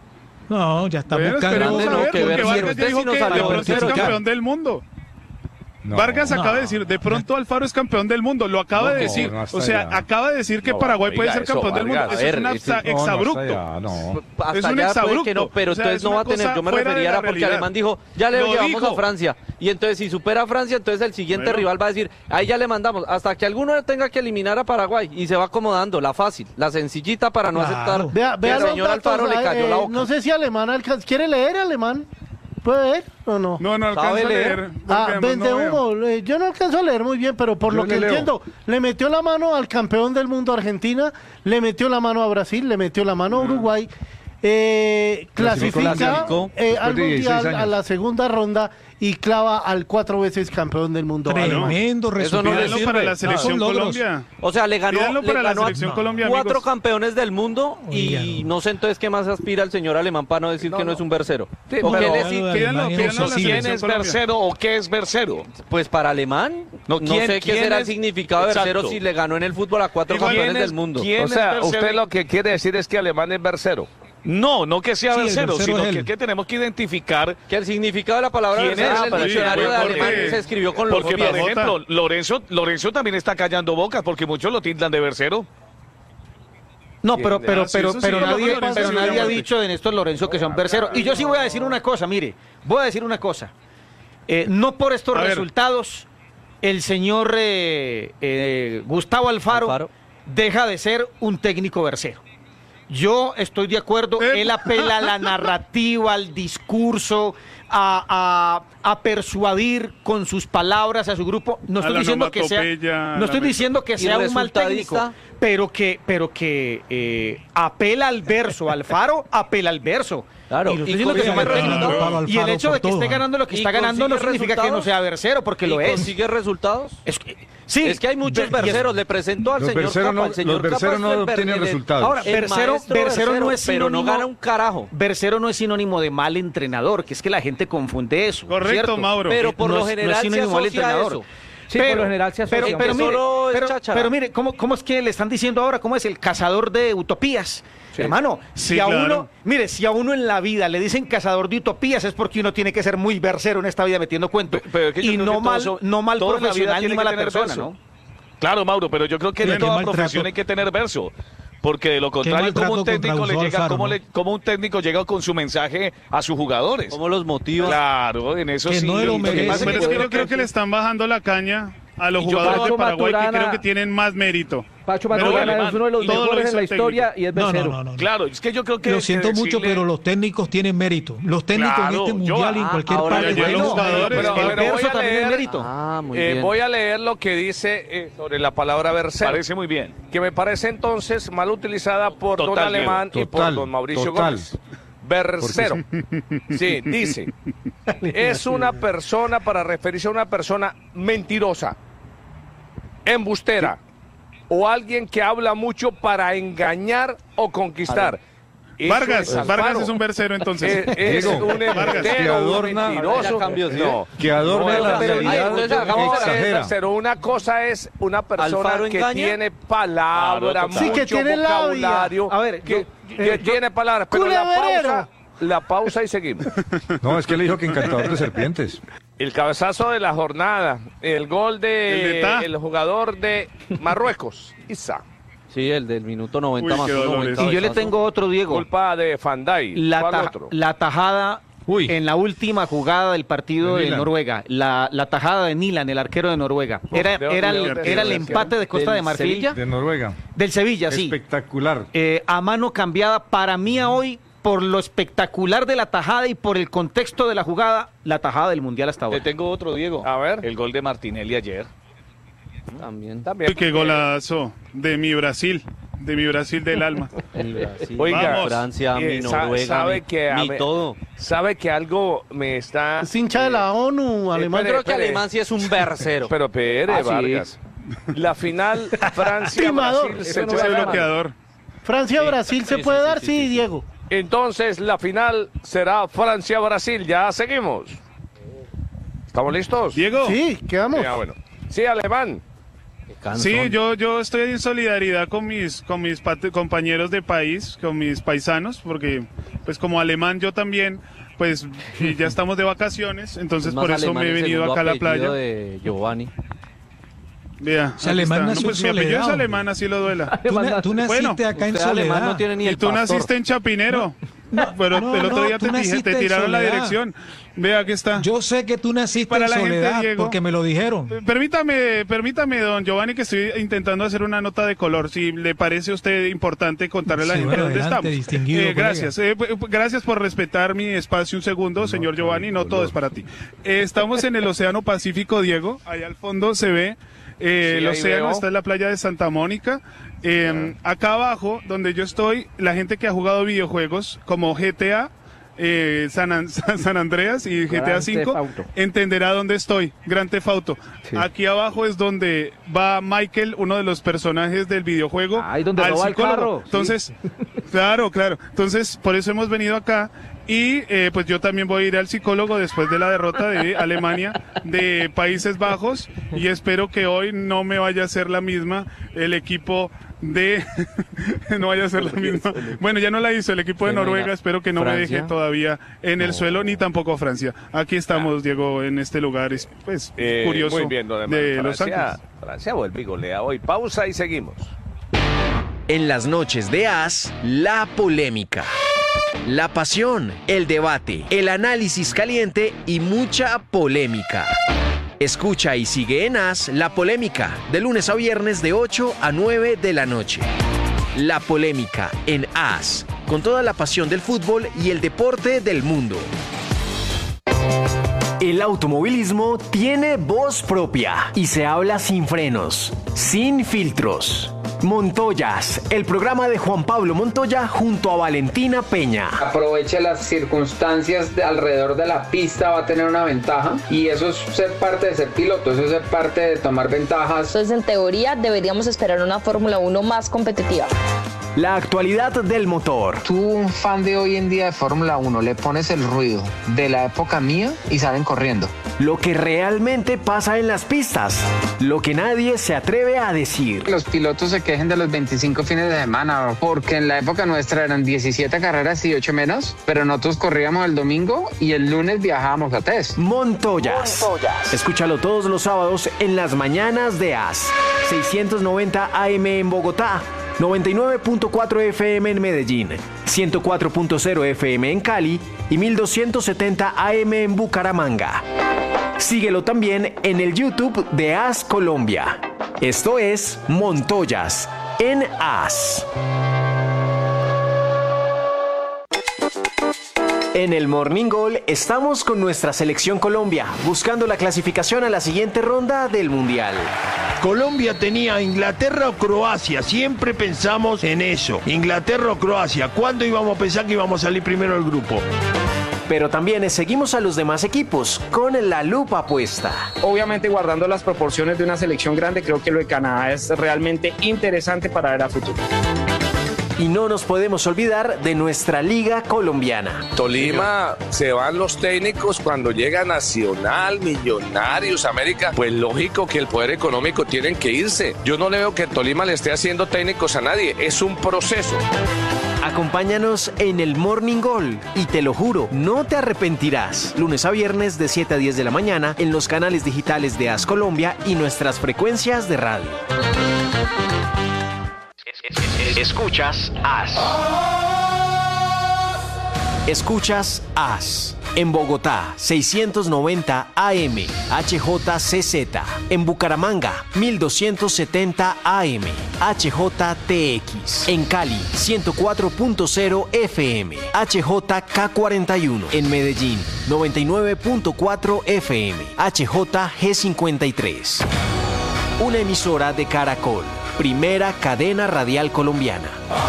Speaker 10: No, no, ya está
Speaker 11: Bueno,
Speaker 10: buscando.
Speaker 11: esperemos
Speaker 5: grande,
Speaker 11: a
Speaker 5: no,
Speaker 11: ver,
Speaker 5: que
Speaker 11: porque
Speaker 5: ver si
Speaker 11: Vargas
Speaker 5: usted
Speaker 11: ya dijo
Speaker 5: sí nos
Speaker 11: que
Speaker 5: salió
Speaker 11: de pronto es
Speaker 10: certificado.
Speaker 11: campeón del mundo.
Speaker 7: No,
Speaker 11: Vargas
Speaker 7: no.
Speaker 11: acaba de decir, de pronto Alfaro es campeón del mundo, lo acaba
Speaker 7: No,
Speaker 11: de decir.
Speaker 7: no,
Speaker 11: o sea,
Speaker 7: allá.
Speaker 11: acaba de decir que
Speaker 3: No,
Speaker 11: Paraguay
Speaker 3: oiga,
Speaker 11: puede ser
Speaker 3: eso,
Speaker 11: campeón del mundo.
Speaker 3: Vargas.
Speaker 11: Eso es un
Speaker 5: A ver,
Speaker 11: absa-
Speaker 7: No, no,
Speaker 11: exabrupto.
Speaker 7: hasta allá, no.
Speaker 5: Hasta
Speaker 11: Es un
Speaker 5: allá puede
Speaker 11: exabrupto.
Speaker 5: que no, pero
Speaker 11: O sea,
Speaker 5: entonces
Speaker 11: es
Speaker 5: no
Speaker 11: una
Speaker 5: va a tener.
Speaker 11: cosa
Speaker 5: Yo me
Speaker 11: fuera de
Speaker 5: refería
Speaker 11: la
Speaker 5: era porque
Speaker 11: realidad.
Speaker 5: Alemán dijo, ya le
Speaker 11: Lo
Speaker 5: llevamos
Speaker 11: dijo.
Speaker 5: a Francia. Y entonces, si supera a Francia, entonces el siguiente
Speaker 11: Bueno.
Speaker 5: rival va a decir, ahí ya le mandamos. Hasta que alguno tenga que eliminar a Paraguay. Y se va acomodando, la fácil, la sencillita para no
Speaker 10: Claro.
Speaker 5: aceptar
Speaker 1: Vea,
Speaker 5: que
Speaker 1: vea
Speaker 5: el
Speaker 1: los
Speaker 5: señor
Speaker 1: datos,
Speaker 5: Alfaro le
Speaker 1: ah,
Speaker 5: cayó
Speaker 1: eh,
Speaker 5: la boca.
Speaker 1: No sé si alemán alcanza. ¿Quiere leer alemán? ¿Puede ver o no?
Speaker 11: No, no alcanzo
Speaker 5: ¿Sabe
Speaker 11: a
Speaker 5: leer?
Speaker 11: leer. porque
Speaker 1: Ah,
Speaker 11: además
Speaker 1: vende
Speaker 11: no veo.
Speaker 1: humo. Eh, Yo no alcanzo a leer muy bien, pero por
Speaker 7: Yo
Speaker 1: lo
Speaker 7: le
Speaker 1: que
Speaker 7: leo.
Speaker 1: entiendo, le metió la mano al campeón del mundo Argentina, le metió la mano a Brasil, le metió la mano a Uruguay, eh,
Speaker 7: Clasificó.
Speaker 1: clasifica
Speaker 5: Clasificó.
Speaker 1: eh, al
Speaker 7: Después de dieciséis
Speaker 1: mundial a
Speaker 7: años.
Speaker 1: la segunda ronda y clava al cuatro veces campeón del mundo.
Speaker 10: Tremendo
Speaker 5: Eso no le
Speaker 10: resultado.
Speaker 11: Pídanlo para la
Speaker 5: sirve.
Speaker 11: selección
Speaker 10: Son logros.
Speaker 11: Colombia.
Speaker 5: O sea, le ganó,
Speaker 11: Pídanlo
Speaker 5: le
Speaker 11: para la
Speaker 5: ganó a
Speaker 11: selección Colombia,
Speaker 5: cuatro
Speaker 11: amigos.
Speaker 5: campeones del mundo y
Speaker 10: Oigan.
Speaker 5: no sé entonces qué más aspira el señor alemán para no decir que no es un versero.
Speaker 3: Sí,
Speaker 5: ¿O
Speaker 3: pero-
Speaker 5: qué decir?
Speaker 10: Lo de
Speaker 11: Pídanlo,
Speaker 10: Alemania
Speaker 11: pídanlo a la
Speaker 10: es
Speaker 4: ¿Quién
Speaker 11: selección
Speaker 4: es
Speaker 11: Colombia.
Speaker 4: versero o qué es versero?
Speaker 5: Pues para alemán,
Speaker 4: No,
Speaker 5: no,
Speaker 4: ¿quién-
Speaker 5: sé qué
Speaker 4: quién
Speaker 5: será el
Speaker 4: es?
Speaker 5: significado de versero
Speaker 4: Exacto.
Speaker 5: si le ganó en el fútbol a cuatro
Speaker 11: Igual,
Speaker 5: campeones
Speaker 4: ¿quién es-
Speaker 5: del mundo.
Speaker 4: quién
Speaker 3: O
Speaker 4: es
Speaker 3: sea,
Speaker 4: versero?
Speaker 3: usted lo que quiere decir es que alemán es versero.
Speaker 4: No, no que sea
Speaker 10: Sí, el
Speaker 4: versero,
Speaker 10: versero
Speaker 4: sino
Speaker 10: es
Speaker 4: que,
Speaker 10: él.
Speaker 4: que tenemos que identificar
Speaker 5: Que el significado de la palabra
Speaker 4: ¿Quién
Speaker 5: versero
Speaker 4: es?
Speaker 5: en el
Speaker 4: Ah,
Speaker 5: diccionario
Speaker 11: sí,
Speaker 5: de
Speaker 11: porque-
Speaker 5: alemán se escribió con los
Speaker 4: porque,
Speaker 5: pies.
Speaker 4: por ejemplo, Lorenzo, Lorenzo también está callando bocas porque muchos lo tildan de versero.
Speaker 12: No, pero, pero,
Speaker 11: Ah, sí,
Speaker 12: pero,
Speaker 11: eso sí,
Speaker 12: pero
Speaker 11: lo
Speaker 12: nadie,
Speaker 11: que Lorenzo
Speaker 12: pero
Speaker 11: sí,
Speaker 12: nadie ha
Speaker 11: obviamente.
Speaker 12: dicho de Néstor Lorenzo que son berceros. Y yo sí voy a decir una cosa, mire, voy a decir una cosa. Eh, no por estos
Speaker 11: A ver.
Speaker 12: resultados, el señor eh, eh, Gustavo Alfaro,
Speaker 5: Alfaro.
Speaker 12: deja de ser un técnico versero. Yo estoy de acuerdo,
Speaker 11: Eh.
Speaker 12: él apela a la narrativa, al discurso, a, a- a persuadir con sus palabras a su grupo. No
Speaker 11: A
Speaker 12: estoy
Speaker 11: la
Speaker 12: diciendo que sea,
Speaker 11: onomatopeya, a
Speaker 12: no
Speaker 11: la
Speaker 12: estoy
Speaker 11: meta-
Speaker 12: diciendo que
Speaker 5: ¿Y
Speaker 12: sea un mal técnico,
Speaker 5: resultadista?
Speaker 12: pero que, pero que eh, apela al verso, Alfaro apela al verso.
Speaker 5: Claro,
Speaker 12: Y no
Speaker 5: y
Speaker 12: estoy diciendo que sea
Speaker 5: consigue
Speaker 12: mal técnico.
Speaker 10: resultados.
Speaker 12: Y el hecho de que
Speaker 10: Por
Speaker 12: esté
Speaker 10: todo,
Speaker 12: ganando lo que
Speaker 5: ¿Y
Speaker 12: está ganando no
Speaker 5: consigue
Speaker 12: significa que no
Speaker 5: resultados?
Speaker 12: sea versero, porque
Speaker 5: ¿Y
Speaker 12: lo es.
Speaker 5: consigue resultados?
Speaker 12: Es que- sí,
Speaker 5: Es que hay muchos
Speaker 12: Ver- y es-
Speaker 5: verseros. Le presento al
Speaker 7: Los
Speaker 5: señor
Speaker 7: verseros
Speaker 5: Capa.
Speaker 7: no-
Speaker 5: el señor
Speaker 7: los verseros
Speaker 5: Capa
Speaker 7: no
Speaker 5: es el
Speaker 7: obtienen
Speaker 5: ver- el-
Speaker 7: resultados.
Speaker 12: Ahora,
Speaker 5: el
Speaker 12: versero,
Speaker 5: maestro
Speaker 12: versero no es
Speaker 5: pero
Speaker 12: sinónimo,
Speaker 5: no gana un carajo.
Speaker 12: Versero no es sinónimo de mal entrenador, que es que la gente confunde eso.
Speaker 11: Correcto,
Speaker 12: ¿cierto?
Speaker 11: Mauro.
Speaker 5: Pero por
Speaker 12: No
Speaker 5: lo
Speaker 12: es- no es
Speaker 5: general se
Speaker 12: sinónimo de mal
Speaker 5: asocia a
Speaker 12: entrenador.
Speaker 5: eso.
Speaker 2: Sí, por lo general se asocia.
Speaker 12: pero,
Speaker 5: que
Speaker 12: pero mire,
Speaker 5: solo es
Speaker 12: pero,
Speaker 5: cháchara.
Speaker 12: pero mire, ¿cómo, ¿cómo es que le están diciendo ahora? ¿Cómo es el cazador de utopías? Hermano, si
Speaker 11: Sí,
Speaker 12: a
Speaker 11: claro.
Speaker 12: uno, mire, si a uno en la vida le dicen cazador de utopías es porque uno tiene que ser muy versero en esta vida metiendo cuentos.
Speaker 4: Pe- pero es que yo
Speaker 12: y
Speaker 4: creo
Speaker 12: no
Speaker 4: que todo
Speaker 12: mal,
Speaker 4: eso-
Speaker 12: no mal
Speaker 4: todo en la vida
Speaker 12: profesional
Speaker 4: tiene
Speaker 12: ni
Speaker 4: que
Speaker 12: mala
Speaker 4: tener
Speaker 12: persona,
Speaker 4: verso.
Speaker 12: ¿no?
Speaker 4: Claro, Mauro, pero yo creo que
Speaker 10: Sí,
Speaker 4: en
Speaker 10: qué
Speaker 4: toda
Speaker 10: maltrato.
Speaker 4: profesión hay que tener verso. Porque de lo contrario,
Speaker 10: maltrato
Speaker 4: como un técnico
Speaker 10: contra
Speaker 4: le
Speaker 10: Gustavo
Speaker 4: llega,
Speaker 10: Alfaro,
Speaker 4: como,
Speaker 10: ¿no?
Speaker 4: le- como un técnico llega con su mensaje a sus jugadores.
Speaker 5: ¿Cómo los motiva?
Speaker 4: Claro, en eso
Speaker 10: Que
Speaker 4: sí.
Speaker 10: no lo
Speaker 4: Lo que
Speaker 10: merece.
Speaker 4: pasa
Speaker 11: Pero es
Speaker 4: yo
Speaker 11: que
Speaker 4: creo
Speaker 11: yo creo que le están bajando la caña a los
Speaker 4: Y yo
Speaker 11: jugadores
Speaker 2: Pacho
Speaker 11: de Paraguay
Speaker 2: Maturana-
Speaker 11: que creo que tienen más mérito.
Speaker 2: Pacho
Speaker 11: Pero
Speaker 2: Maturana
Speaker 11: bueno,
Speaker 2: es uno de los
Speaker 11: todo lo
Speaker 2: mejores
Speaker 11: hizo
Speaker 2: en la
Speaker 11: el
Speaker 2: historia
Speaker 11: técnico.
Speaker 2: y es
Speaker 10: No, no,
Speaker 2: versero.
Speaker 10: no, no, no.
Speaker 4: Claro, es que yo creo que.
Speaker 10: Lo siento
Speaker 4: que
Speaker 10: mucho,
Speaker 4: decirle-
Speaker 10: pero los técnicos tienen mérito. Los técnicos
Speaker 4: Claro,
Speaker 10: en este
Speaker 4: yo-
Speaker 10: mundial y en
Speaker 5: ah,
Speaker 10: cualquier
Speaker 5: ahora
Speaker 10: parte
Speaker 11: ya
Speaker 10: del
Speaker 11: los
Speaker 10: mundo.
Speaker 11: jugadores-
Speaker 3: Pero-
Speaker 11: El
Speaker 3: pero
Speaker 12: verso
Speaker 3: voy a
Speaker 12: también es
Speaker 3: leer-
Speaker 12: mérito.
Speaker 5: Ah, muy
Speaker 3: Eh,
Speaker 5: bien.
Speaker 3: voy a leer lo que dice eh, sobre la palabra versero,
Speaker 4: Parece muy bien.
Speaker 3: que me parece entonces mal utilizada por don
Speaker 4: Total,
Speaker 3: Alemán y por
Speaker 7: Total,
Speaker 3: don Mauricio
Speaker 7: total.
Speaker 3: Gómez. Versero. Sí, dice. Es una persona para referirse a una persona mentirosa, embustera o alguien que habla mucho para engañar o conquistar. Eso
Speaker 11: Vargas,
Speaker 3: es
Speaker 11: Vargas
Speaker 3: Alfaro.
Speaker 11: es un versero entonces.
Speaker 3: Es, es
Speaker 7: Diego,
Speaker 3: un
Speaker 11: Vargas,
Speaker 3: embustero,
Speaker 7: que adorna-
Speaker 3: un mentiroso.
Speaker 5: Ya cambió, ¿sí?
Speaker 3: No,
Speaker 7: Que adorna
Speaker 3: no,
Speaker 7: la
Speaker 3: pero-
Speaker 7: realidad,
Speaker 3: Ay,
Speaker 5: entonces hagamos
Speaker 3: no,
Speaker 5: ahora.
Speaker 3: es
Speaker 7: exagera.
Speaker 3: versero. Una cosa es una persona
Speaker 5: ¿Alfaro
Speaker 3: que
Speaker 5: engaña?
Speaker 3: tiene palabra,
Speaker 4: Claro,
Speaker 3: mucho
Speaker 1: Sí, que tiene labia.
Speaker 3: vocabulario,
Speaker 12: A ver,
Speaker 3: que,
Speaker 12: yo-
Speaker 3: que
Speaker 12: eh, yo-
Speaker 3: tiene palabras, pero la
Speaker 1: Culeverero.
Speaker 3: pausa, la pausa y seguimos.
Speaker 7: No, es que le dijo que encantador de serpientes.
Speaker 3: El cabezazo de la jornada, el gol
Speaker 11: El
Speaker 3: de
Speaker 11: de Ta.
Speaker 3: el jugador de Marruecos, Isa,
Speaker 5: Sí, el del minuto noventa
Speaker 11: Uy,
Speaker 5: más
Speaker 11: qué
Speaker 5: uno,
Speaker 11: dolores.
Speaker 5: buen
Speaker 12: Y yo le
Speaker 5: cabezazo.
Speaker 12: tengo otro, Diego.
Speaker 3: culpa de Fandai.
Speaker 12: La,
Speaker 3: ¿Cuál
Speaker 12: ta-
Speaker 3: otro?
Speaker 12: la tajada
Speaker 7: Uy.
Speaker 12: en la última jugada del partido
Speaker 7: De
Speaker 12: de,
Speaker 7: Nilan.
Speaker 12: Noruega, la, la tajada de Nilan, el arquero de Noruega. Era,
Speaker 3: ¿de
Speaker 12: era,
Speaker 3: dónde-
Speaker 12: el,
Speaker 3: de
Speaker 12: era el
Speaker 3: dónde-
Speaker 12: empate de Costa
Speaker 5: del
Speaker 12: de Marfil.
Speaker 5: Sevilla?
Speaker 7: De Noruega.
Speaker 12: Del Sevilla, sí.
Speaker 7: Espectacular.
Speaker 12: Eh, a mano cambiada, para mí a hoy, por lo espectacular de la tajada y por el contexto de la jugada, la tajada del Mundial hasta
Speaker 4: Te
Speaker 12: ahora.
Speaker 4: tengo otro, Diego.
Speaker 3: A ver.
Speaker 4: El gol de Martinelli ayer.
Speaker 5: También.
Speaker 3: También.
Speaker 11: Uy, qué golazo de mi Brasil, de mi Brasil del alma.
Speaker 5: El Brasil,
Speaker 3: Oiga,
Speaker 11: Vamos.
Speaker 5: Francia, mi
Speaker 3: eh, sa-
Speaker 5: Noruega,
Speaker 3: sabe
Speaker 5: mi,
Speaker 3: que a
Speaker 5: mi
Speaker 3: ver-
Speaker 5: todo.
Speaker 3: Sabe que algo me está.
Speaker 1: Es hincha de la ONU, alemán.
Speaker 3: espere,
Speaker 5: Creo que
Speaker 3: espere.
Speaker 5: Alemán sí es un versero.
Speaker 3: Pero Pere,
Speaker 5: Ah, sí.
Speaker 3: Vargas. La final Francia
Speaker 1: Timador.
Speaker 3: Brasil
Speaker 1: Eso
Speaker 3: se
Speaker 1: no
Speaker 11: Ese
Speaker 3: puede dar.
Speaker 11: bloqueador.
Speaker 1: Francia-Brasil se
Speaker 5: Sí,
Speaker 1: puede
Speaker 5: sí,
Speaker 1: dar,
Speaker 5: sí,
Speaker 1: sí,
Speaker 5: sí, sí.
Speaker 1: Diego.
Speaker 3: Entonces la final será Francia Brasil. Ya seguimos. ¿Estamos listos?
Speaker 11: Diego,
Speaker 1: Sí, quedamos.
Speaker 3: Ya, bueno. Sí, Alemán.
Speaker 8: Sí, yo, yo estoy en solidaridad con mis, con mis pat- compañeros de país, con mis paisanos, porque pues como alemán yo también, pues y ya estamos de vacaciones, entonces por eso me he venido acá a la playa.
Speaker 5: De Giovanni.
Speaker 8: Vea,
Speaker 10: Si alemán
Speaker 8: no,
Speaker 10: nació
Speaker 8: pues
Speaker 10: en
Speaker 8: mi apellido es
Speaker 10: Soledad,
Speaker 8: alemán, así lo duela.
Speaker 10: Tú, na- tú naciste
Speaker 8: Bueno,
Speaker 10: acá en
Speaker 5: usted alemán
Speaker 10: Soledad.
Speaker 5: no tiene ni
Speaker 8: y
Speaker 5: el
Speaker 8: tú
Speaker 5: pastor.
Speaker 8: naciste en Chapinero.
Speaker 10: No,
Speaker 8: pero
Speaker 10: no,
Speaker 8: el otro
Speaker 10: no,
Speaker 8: día
Speaker 10: tú
Speaker 8: te, dije-
Speaker 10: naciste
Speaker 8: te
Speaker 10: en
Speaker 8: tiraron la
Speaker 10: Soledad.
Speaker 8: dirección. Vea, aquí está.
Speaker 10: Yo sé que tú naciste
Speaker 8: Para
Speaker 10: en
Speaker 8: la gente,
Speaker 10: Soledad
Speaker 8: Diego.
Speaker 10: porque me lo dijeron.
Speaker 8: Permítame, permítame, don Giovanni, que estoy intentando hacer una nota de color. Si le parece a usted importante contarle a la
Speaker 10: Sí,
Speaker 8: gente
Speaker 10: bueno,
Speaker 8: dónde
Speaker 10: adelante,
Speaker 8: estamos.
Speaker 10: distinguido
Speaker 8: Eh,
Speaker 10: colega.
Speaker 8: gracias. Eh, p- p- gracias por respetar mi espacio un segundo, señor Giovanni. No todo es para ti. Eh, estamos en el Océano Pacífico, Diego. Allá al fondo se ve eh,
Speaker 3: Sí,
Speaker 8: el
Speaker 3: ahí
Speaker 8: océano,
Speaker 3: veo.
Speaker 8: está en la playa de Santa Mónica. Eh, acá abajo, donde yo estoy, la gente que ha jugado videojuegos como G T A, eh, San, An- San Andreas y G T A
Speaker 2: Grand
Speaker 8: cinco,
Speaker 2: Theft Auto.
Speaker 8: entenderá dónde estoy. Gran Theft Auto. Aquí abajo es donde va Michael, uno de los personajes del videojuego,
Speaker 2: Ahí donde
Speaker 8: al
Speaker 2: roba el
Speaker 8: psicólogo.
Speaker 2: carro, sí.
Speaker 8: Entonces, claro, claro. Entonces, por eso hemos venido acá. Y eh, pues yo también voy a ir al psicólogo después de la derrota de Alemania, de Países Bajos, y espero que hoy no me vaya a ser la misma el equipo de... no vaya a ser la misma. Bueno, ya no la hizo el equipo de
Speaker 5: Bueno,
Speaker 8: Noruega,
Speaker 5: mira,
Speaker 8: espero que no me
Speaker 5: Francia.
Speaker 8: deje todavía en el suelo, ni tampoco Francia. Aquí estamos, Diego, en este lugar, es pues
Speaker 3: Eh,
Speaker 8: curioso
Speaker 3: Muy bien, don
Speaker 8: de
Speaker 3: Emanuel.
Speaker 8: Los
Speaker 3: Francia,
Speaker 8: Ángeles.
Speaker 3: Francia vuelve y golea hoy. Pausa y seguimos.
Speaker 14: En las noches de As, la polémica, la pasión, el debate, el análisis caliente y mucha polémica. Escucha y sigue en As la polémica, de lunes a viernes de ocho a nueve de la noche. La polémica en As, con toda la pasión del fútbol y el deporte del mundo. El automovilismo tiene voz propia y se habla sin frenos, sin filtros. Montoyas, el programa de Juan Pablo Montoya junto a Valentina Peña.
Speaker 15: Aproveche las circunstancias de alrededor de la pista, va a tener una ventaja y eso es ser parte de ser piloto, eso es ser parte de tomar ventajas.
Speaker 16: Entonces, en teoría, deberíamos esperar una Fórmula uno más competitiva.
Speaker 14: La actualidad del motor.
Speaker 15: Tú, un fan de hoy en día de Fórmula uno, le pones el ruido de la época mía y salen corriendo.
Speaker 14: Lo que realmente pasa en las pistas. Lo que nadie se atreve a decir.
Speaker 15: Los pilotos se quejen de los veinticinco fines de semana, porque en la época nuestra eran diecisiete carreras y ocho menos, pero nosotros corríamos el domingo y el lunes viajábamos a test.
Speaker 14: Montoyas. Montoyas. Escúchalo todos los sábados en las mañanas de As. seiscientos noventa A M en Bogotá. noventa y nueve punto cuatro F M en Medellín, ciento cuatro punto cero F M en Cali y mil doscientos setenta A M en Bucaramanga. Síguelo también en el YouTube de As Colombia. Esto es Montoyas en As. En el Morning Goal estamos con nuestra selección Colombia, buscando la clasificación a la siguiente ronda del Mundial.
Speaker 17: Colombia tenía Inglaterra o Croacia, siempre pensamos en eso. Inglaterra o Croacia, ¿cuándo íbamos a pensar que íbamos a salir primero del grupo?
Speaker 14: Pero también seguimos a los demás equipos con la lupa puesta.
Speaker 18: Obviamente guardando las proporciones de una selección grande, creo que lo de Canadá es realmente interesante para ver a futuro.
Speaker 14: Y no nos podemos olvidar de nuestra liga colombiana.
Speaker 3: Tolima, se van los técnicos cuando llega Nacional, Millonarios, América. Pues lógico que el poder económico tienen que irse. Yo no le veo que Tolima le esté haciendo técnicos a nadie. Es un proceso.
Speaker 14: Acompáñanos en el Morning Goal y te lo juro, no te arrepentirás. Lunes a viernes de siete a diez de la mañana en los canales digitales de As Colombia y nuestras frecuencias de radio. Escuchas As. Escuchas As. En Bogotá, seiscientos noventa A M, H J C Z. En Bucaramanga, mil doscientos setenta A M, H J T X. En Cali, ciento cuatro punto cero F M, H J K cuarenta y uno. En Medellín, noventa y nueve punto cuatro F M, H J G cincuenta y tres. Una emisora de Caracol, primera cadena radial colombiana.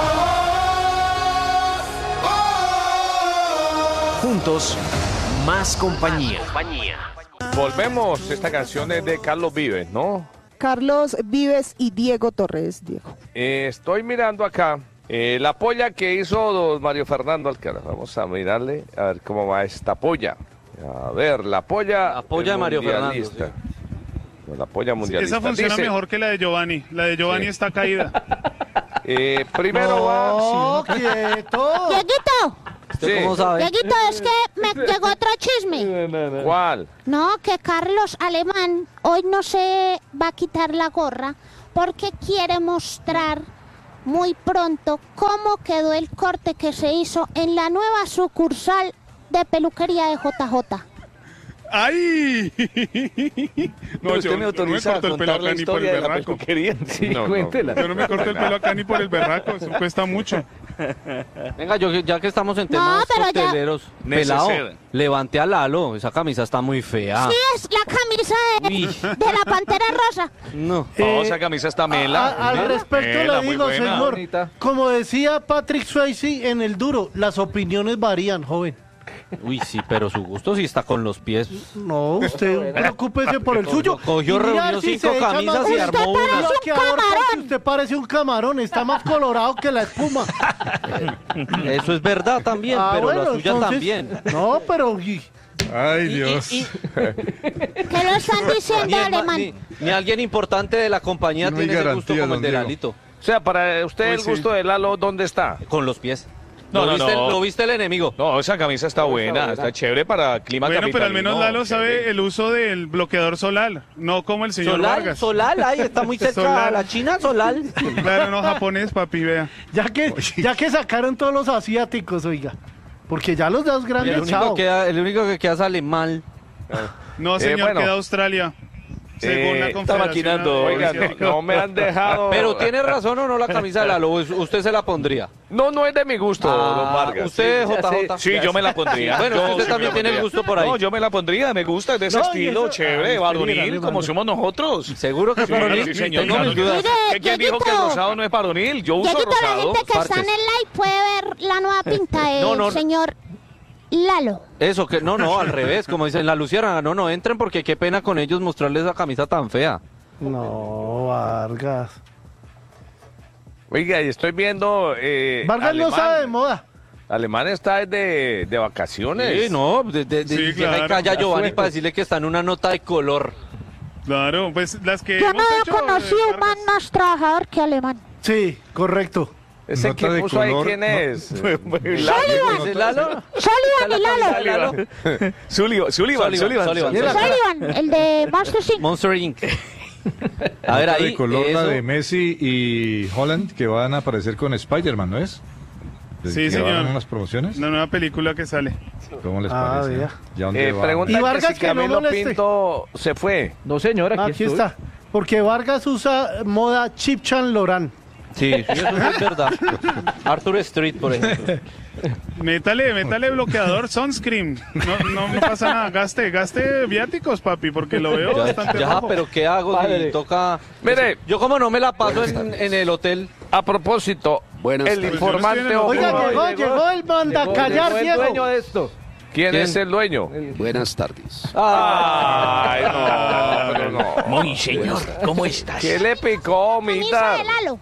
Speaker 14: Juntos, más compañía.
Speaker 3: Volvemos, esta canción es de Carlos Vives, ¿no?
Speaker 9: Carlos Vives y Diego Torres, Diego.
Speaker 3: Eh, estoy mirando acá eh, la polla que hizo don Mario Fernando Alcaraz. Vamos a mirarle, a ver cómo va esta polla. A ver, la polla.
Speaker 5: La polla de Mario Fernando,
Speaker 3: mundialista. Con la polla mundialista.
Speaker 11: Esa funciona
Speaker 3: Dice,
Speaker 11: mejor que la de Giovanni. La de Giovanni
Speaker 3: Sí.
Speaker 11: está caída.
Speaker 3: eh, primero va...
Speaker 1: No, quieto.
Speaker 9: Dieguito,
Speaker 3: Sí.
Speaker 5: ¿Cómo sabe?
Speaker 9: Dieguito, es que me llegó otro chisme.
Speaker 3: ¿Cuál?
Speaker 9: No, que Carlos Alemán hoy no se va a quitar la gorra porque quiere mostrar muy pronto cómo quedó el corte que se hizo en la nueva sucursal de peluquería de J J.
Speaker 11: ¡Ay!
Speaker 4: No, usted me autoriza a contar la historia de la peluquería.
Speaker 2: Sí,
Speaker 3: No, no.
Speaker 2: cuéntela.
Speaker 11: Yo no me corto el pelo acá ni por el berraco, eso cuesta mucho.
Speaker 5: Venga, yo, ya que estamos en
Speaker 9: No,
Speaker 5: temas
Speaker 9: pero ya-
Speaker 5: cocteleros, pelado,
Speaker 4: Neceser.
Speaker 5: levante a Lalo, esa camisa está muy fea.
Speaker 9: Sí, es la camisa de, de la Pantera Rosa.
Speaker 5: No.
Speaker 4: Oh, esa camisa está mela.
Speaker 1: A- al respecto
Speaker 4: Mela,
Speaker 1: le
Speaker 4: muy
Speaker 1: digo,
Speaker 4: buena.
Speaker 1: señor,
Speaker 2: Bonita.
Speaker 1: como decía Patrick Swayze en El Duro, las opiniones varían, joven.
Speaker 5: Uy, sí, pero su gusto sí está con los pies.
Speaker 1: No, usted preocúpese por el suyo.
Speaker 5: Cogió,
Speaker 1: Y mirar
Speaker 5: reunió
Speaker 1: si
Speaker 5: cinco
Speaker 1: se echa
Speaker 5: camisas
Speaker 1: más-
Speaker 5: y armó
Speaker 1: Usted
Speaker 5: una.
Speaker 1: parece un camarón. Usted parece un camarón, está más colorado que la espuma.
Speaker 5: Eso es verdad también,
Speaker 1: Ah,
Speaker 5: pero
Speaker 1: bueno,
Speaker 5: la suya
Speaker 1: entonces-
Speaker 5: también.
Speaker 1: No, pero... y-
Speaker 7: Ay, Dios.
Speaker 9: ¿Qué lo están diciendo,
Speaker 5: Ni, el ma-
Speaker 9: Alemán?
Speaker 5: ni- ni alguien importante de la compañía
Speaker 7: No hay
Speaker 5: tiene ese gusto
Speaker 7: garantía,
Speaker 5: como el
Speaker 7: don
Speaker 5: de
Speaker 7: Diego.
Speaker 5: Lalito.
Speaker 3: O sea, para usted
Speaker 11: Uy,
Speaker 3: el
Speaker 11: sí.
Speaker 3: gusto de Lalo, ¿dónde está?
Speaker 5: Con los pies.
Speaker 4: No,
Speaker 5: ¿Lo,
Speaker 4: no,
Speaker 5: viste,
Speaker 4: no.
Speaker 5: ¿Lo viste el enemigo?
Speaker 4: No, esa camisa está buena, está chévere para clima
Speaker 11: Bueno, pero al menos
Speaker 4: capitalino,
Speaker 11: Lalo sabe
Speaker 4: chévere.
Speaker 11: el uso del bloqueador solar, no como el señor
Speaker 5: Solal,
Speaker 11: Vargas.
Speaker 5: Solal, ahí está muy cerca
Speaker 11: Solal.
Speaker 5: a la China, Solal.
Speaker 11: Claro, no japonés, papi, vea.
Speaker 1: Ya que, ya que sacaron todos los asiáticos, oiga. Porque ya los dos
Speaker 5: Y el
Speaker 1: grandes,
Speaker 5: único,
Speaker 1: chao.
Speaker 5: que queda, el único que queda sale mal.
Speaker 11: No,
Speaker 3: Eh,
Speaker 11: señor,
Speaker 3: bueno.
Speaker 11: queda Australia. Según
Speaker 3: Eh,
Speaker 11: la
Speaker 3: está
Speaker 11: Confederación
Speaker 4: maquinando,
Speaker 3: Oigan,
Speaker 11: Asiática.
Speaker 3: no, no me han dejado...
Speaker 5: Pero tiene razón o no la camisa de Lalo, usted se la pondría.
Speaker 3: No, no es de mi gusto,
Speaker 5: Ah,
Speaker 3: don Vargas.
Speaker 5: usted,
Speaker 3: Sí,
Speaker 5: J J.
Speaker 4: Sí, yo me la pondría.
Speaker 5: Bueno,
Speaker 4: Yo
Speaker 5: usted
Speaker 4: sí
Speaker 5: también
Speaker 4: me la
Speaker 5: tiene el
Speaker 4: pondría.
Speaker 5: gusto por ahí.
Speaker 4: No, yo me la pondría, me gusta, es de ese
Speaker 1: No, y
Speaker 4: estilo,
Speaker 1: eso-
Speaker 4: chévere,
Speaker 1: Ah,
Speaker 4: varonil,
Speaker 1: mira,
Speaker 4: como
Speaker 1: mira.
Speaker 4: somos nosotros.
Speaker 5: Seguro que
Speaker 4: Sí,
Speaker 5: para mí,
Speaker 4: sí, señor,
Speaker 5: tengo
Speaker 4: claro
Speaker 5: mis
Speaker 4: que-
Speaker 5: dudas.
Speaker 3: ¿Qué- ¿Quién dijo que el
Speaker 9: Dieguito.
Speaker 3: rosado no es varonil? Yo uso
Speaker 9: Dieguito, la
Speaker 3: rosado.
Speaker 9: gente que está
Speaker 5: partes.
Speaker 9: en el live puede ver la nueva pinta del
Speaker 5: No, no.
Speaker 9: señor Lalo.
Speaker 5: Eso, que no, no, al revés, como dicen la Luciérnaga, no, no entren porque qué pena con ellos mostrarles esa camisa tan fea.
Speaker 1: No, Vargas.
Speaker 3: Oiga, y estoy viendo... Eh,
Speaker 1: Vargas no
Speaker 3: Alemán.
Speaker 1: sabe de moda.
Speaker 3: Alemán está de, de vacaciones.
Speaker 5: Sí, no, de, de, de-
Speaker 11: Sí,
Speaker 5: llega y
Speaker 11: claro.
Speaker 5: calla Giovanni para decirle que está en una nota de color.
Speaker 11: Claro, pues las que
Speaker 9: Yo no
Speaker 11: hemos
Speaker 9: he
Speaker 11: hecho,
Speaker 9: conocido
Speaker 11: eh,
Speaker 9: un man más trabajador que Alemán.
Speaker 1: Sí, correcto.
Speaker 3: Ese
Speaker 7: Nota
Speaker 3: que
Speaker 7: de
Speaker 3: puso ahí,
Speaker 7: color,
Speaker 3: ¿quién
Speaker 7: no.
Speaker 3: es?
Speaker 9: Sullivan.
Speaker 5: ¿Es Lalo?
Speaker 9: Sullivan y Lalo.
Speaker 5: Lalo?
Speaker 4: Sullivan, Sullivan,
Speaker 5: Sullivan,
Speaker 4: Sullivan.
Speaker 5: Sullivan.
Speaker 1: Mira.
Speaker 9: Sullivan, el de Master Incorporated.
Speaker 5: Monster incorporated. A ver,
Speaker 7: Nota
Speaker 5: ahí,
Speaker 7: de color la
Speaker 5: eso.
Speaker 7: de Messi y Holland que van a aparecer con Spider-Man, ¿no es?
Speaker 11: Sí,
Speaker 7: ¿Que
Speaker 11: señor.
Speaker 7: van en las promociones?
Speaker 11: La nueva película que sale.
Speaker 7: ¿Cómo les
Speaker 1: Ah,
Speaker 7: parece?
Speaker 1: vea.
Speaker 7: ¿Ya dónde
Speaker 3: Eh,
Speaker 7: van?
Speaker 3: pregunta
Speaker 1: Y
Speaker 3: que
Speaker 1: Vargas
Speaker 3: si
Speaker 1: que no
Speaker 3: Camilo
Speaker 1: moleste.
Speaker 3: Pinto se fue.
Speaker 2: No, señor, aquí,
Speaker 1: Aquí
Speaker 2: estoy.
Speaker 1: está. Porque Vargas usa moda Chipchan Lorán.
Speaker 5: Sí, sí, eso sí es verdad. Arthur Street, por ejemplo.
Speaker 11: Métale, métale bloqueador sunscreen. No, no, no pasa nada. Gaste, gaste viáticos, papi, porque lo veo
Speaker 5: Ya,
Speaker 11: bastante
Speaker 5: ya,
Speaker 11: rojo.
Speaker 5: pero ¿qué hago
Speaker 2: Padre.
Speaker 5: si toca?
Speaker 3: Mire.
Speaker 5: Yo como no me la paso en, en el hotel.
Speaker 3: A propósito,
Speaker 19: Buenas
Speaker 3: el
Speaker 19: tardes.
Speaker 3: informante
Speaker 11: Yo no estoy en el-
Speaker 3: ocupa-
Speaker 1: Oiga, llegó, llegó el manda
Speaker 2: Llegó-
Speaker 1: callar,
Speaker 2: llegó el
Speaker 1: Diego.
Speaker 2: dueño de esto.
Speaker 3: ¿Quién,
Speaker 5: ¿Quién?
Speaker 3: es el dueño?
Speaker 19: Buenas tardes.
Speaker 3: Ay, no, pero no.
Speaker 19: Muy señor, ¿cómo estás?
Speaker 3: ¿Qué le picó,
Speaker 9: Camisa
Speaker 3: Mitar?
Speaker 9: de Lalo.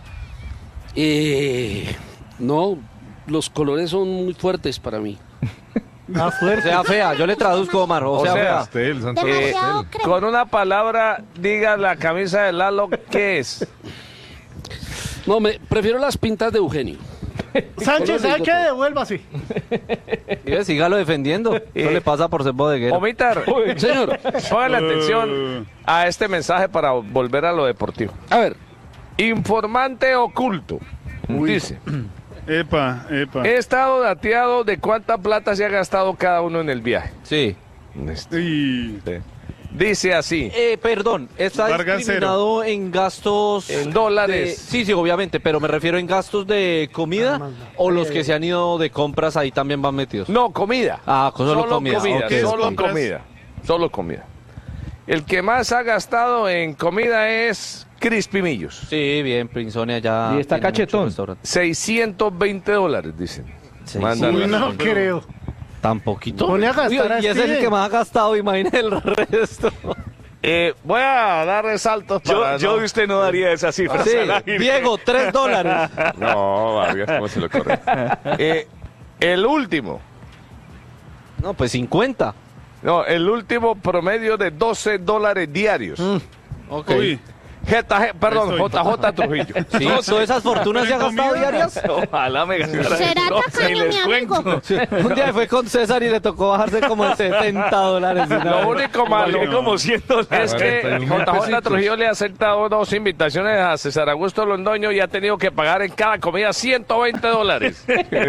Speaker 19: Eh, no, los colores son muy fuertes para mí.
Speaker 1: Ah,
Speaker 5: O
Speaker 1: fuerte.
Speaker 5: sea, fea, yo le traduzco, Omar. O,
Speaker 3: O
Speaker 5: sea,
Speaker 3: sea,
Speaker 5: fea.
Speaker 7: Pastel, Santo
Speaker 3: Eh,
Speaker 9: Demasiado
Speaker 7: Pastel.
Speaker 9: crema.
Speaker 3: con una palabra, diga la camisa de Lalo, ¿qué es?
Speaker 19: No, me prefiero las pintas de Eugenio.
Speaker 1: Sánchez, ¿sabe qué? Devuélvase.
Speaker 5: Y ve, sígalo defendiendo. Eso le pasa por ser bodeguero.
Speaker 3: Omitar,
Speaker 19: Señor,
Speaker 3: póngale atención a este mensaje para volver a lo deportivo.
Speaker 19: a ver,
Speaker 3: Informante oculto. Dice,
Speaker 11: Epa, epa.
Speaker 3: he estado dateado de cuánta plata se ha gastado cada uno en el viaje.
Speaker 5: Sí.
Speaker 11: Y-
Speaker 3: Dice así.
Speaker 5: Eh, perdón, está
Speaker 11: Vargas
Speaker 5: discriminado en gastos...
Speaker 3: En dólares.
Speaker 5: de- sí, sí, obviamente, pero me refiero en gastos de comida o los que se han ido de compras ahí también van metidos.
Speaker 3: No, comida.
Speaker 5: Ah, solo,
Speaker 3: Solo
Speaker 5: comida.
Speaker 3: comida,
Speaker 5: ok.
Speaker 3: solo
Speaker 11: compras?
Speaker 3: comida. Solo comida. El que más ha gastado en comida es Crispy Millos.
Speaker 5: Sí, bien, Prinsonia ya...
Speaker 2: Y está
Speaker 5: tiene muchos
Speaker 2: cachetón.
Speaker 5: restaurantes.
Speaker 3: seiscientos veinte dólares, dicen. Mandan
Speaker 1: Uy,
Speaker 3: las-
Speaker 1: no creo.
Speaker 5: ¿Tan poquito?
Speaker 1: Pone a gastar a
Speaker 5: y ese es el
Speaker 1: Steven.
Speaker 5: que más ha gastado, imagina el resto.
Speaker 3: Eh, voy a dar resaltos
Speaker 4: Yo,
Speaker 3: para
Speaker 4: yo
Speaker 3: no-
Speaker 4: de usted no daría esa cifra.
Speaker 5: Sí, Diego, tres dólares.
Speaker 3: No, Vargas, ¿cómo se lo corre? Eh, el último.
Speaker 5: No, pues cincuenta.
Speaker 3: No, el último promedio de doce dólares diarios.
Speaker 19: Mm, ok.
Speaker 3: Uy. J G, perdón, J J Trujillo.
Speaker 5: Sí, todas esas fortunas se ha gastado diarias.
Speaker 3: Ojalá me gastara.
Speaker 9: ¿Será tacaño, mi amigo?
Speaker 5: Sí, un día fue con César y le tocó bajarse como de setenta dólares.
Speaker 3: Lo único malo
Speaker 4: Vale, como cien dólares.
Speaker 3: es que J J Trujillo le ha aceptado dos invitaciones a César Augusto Londoño y ha tenido que pagar en cada comida ciento veinte dólares.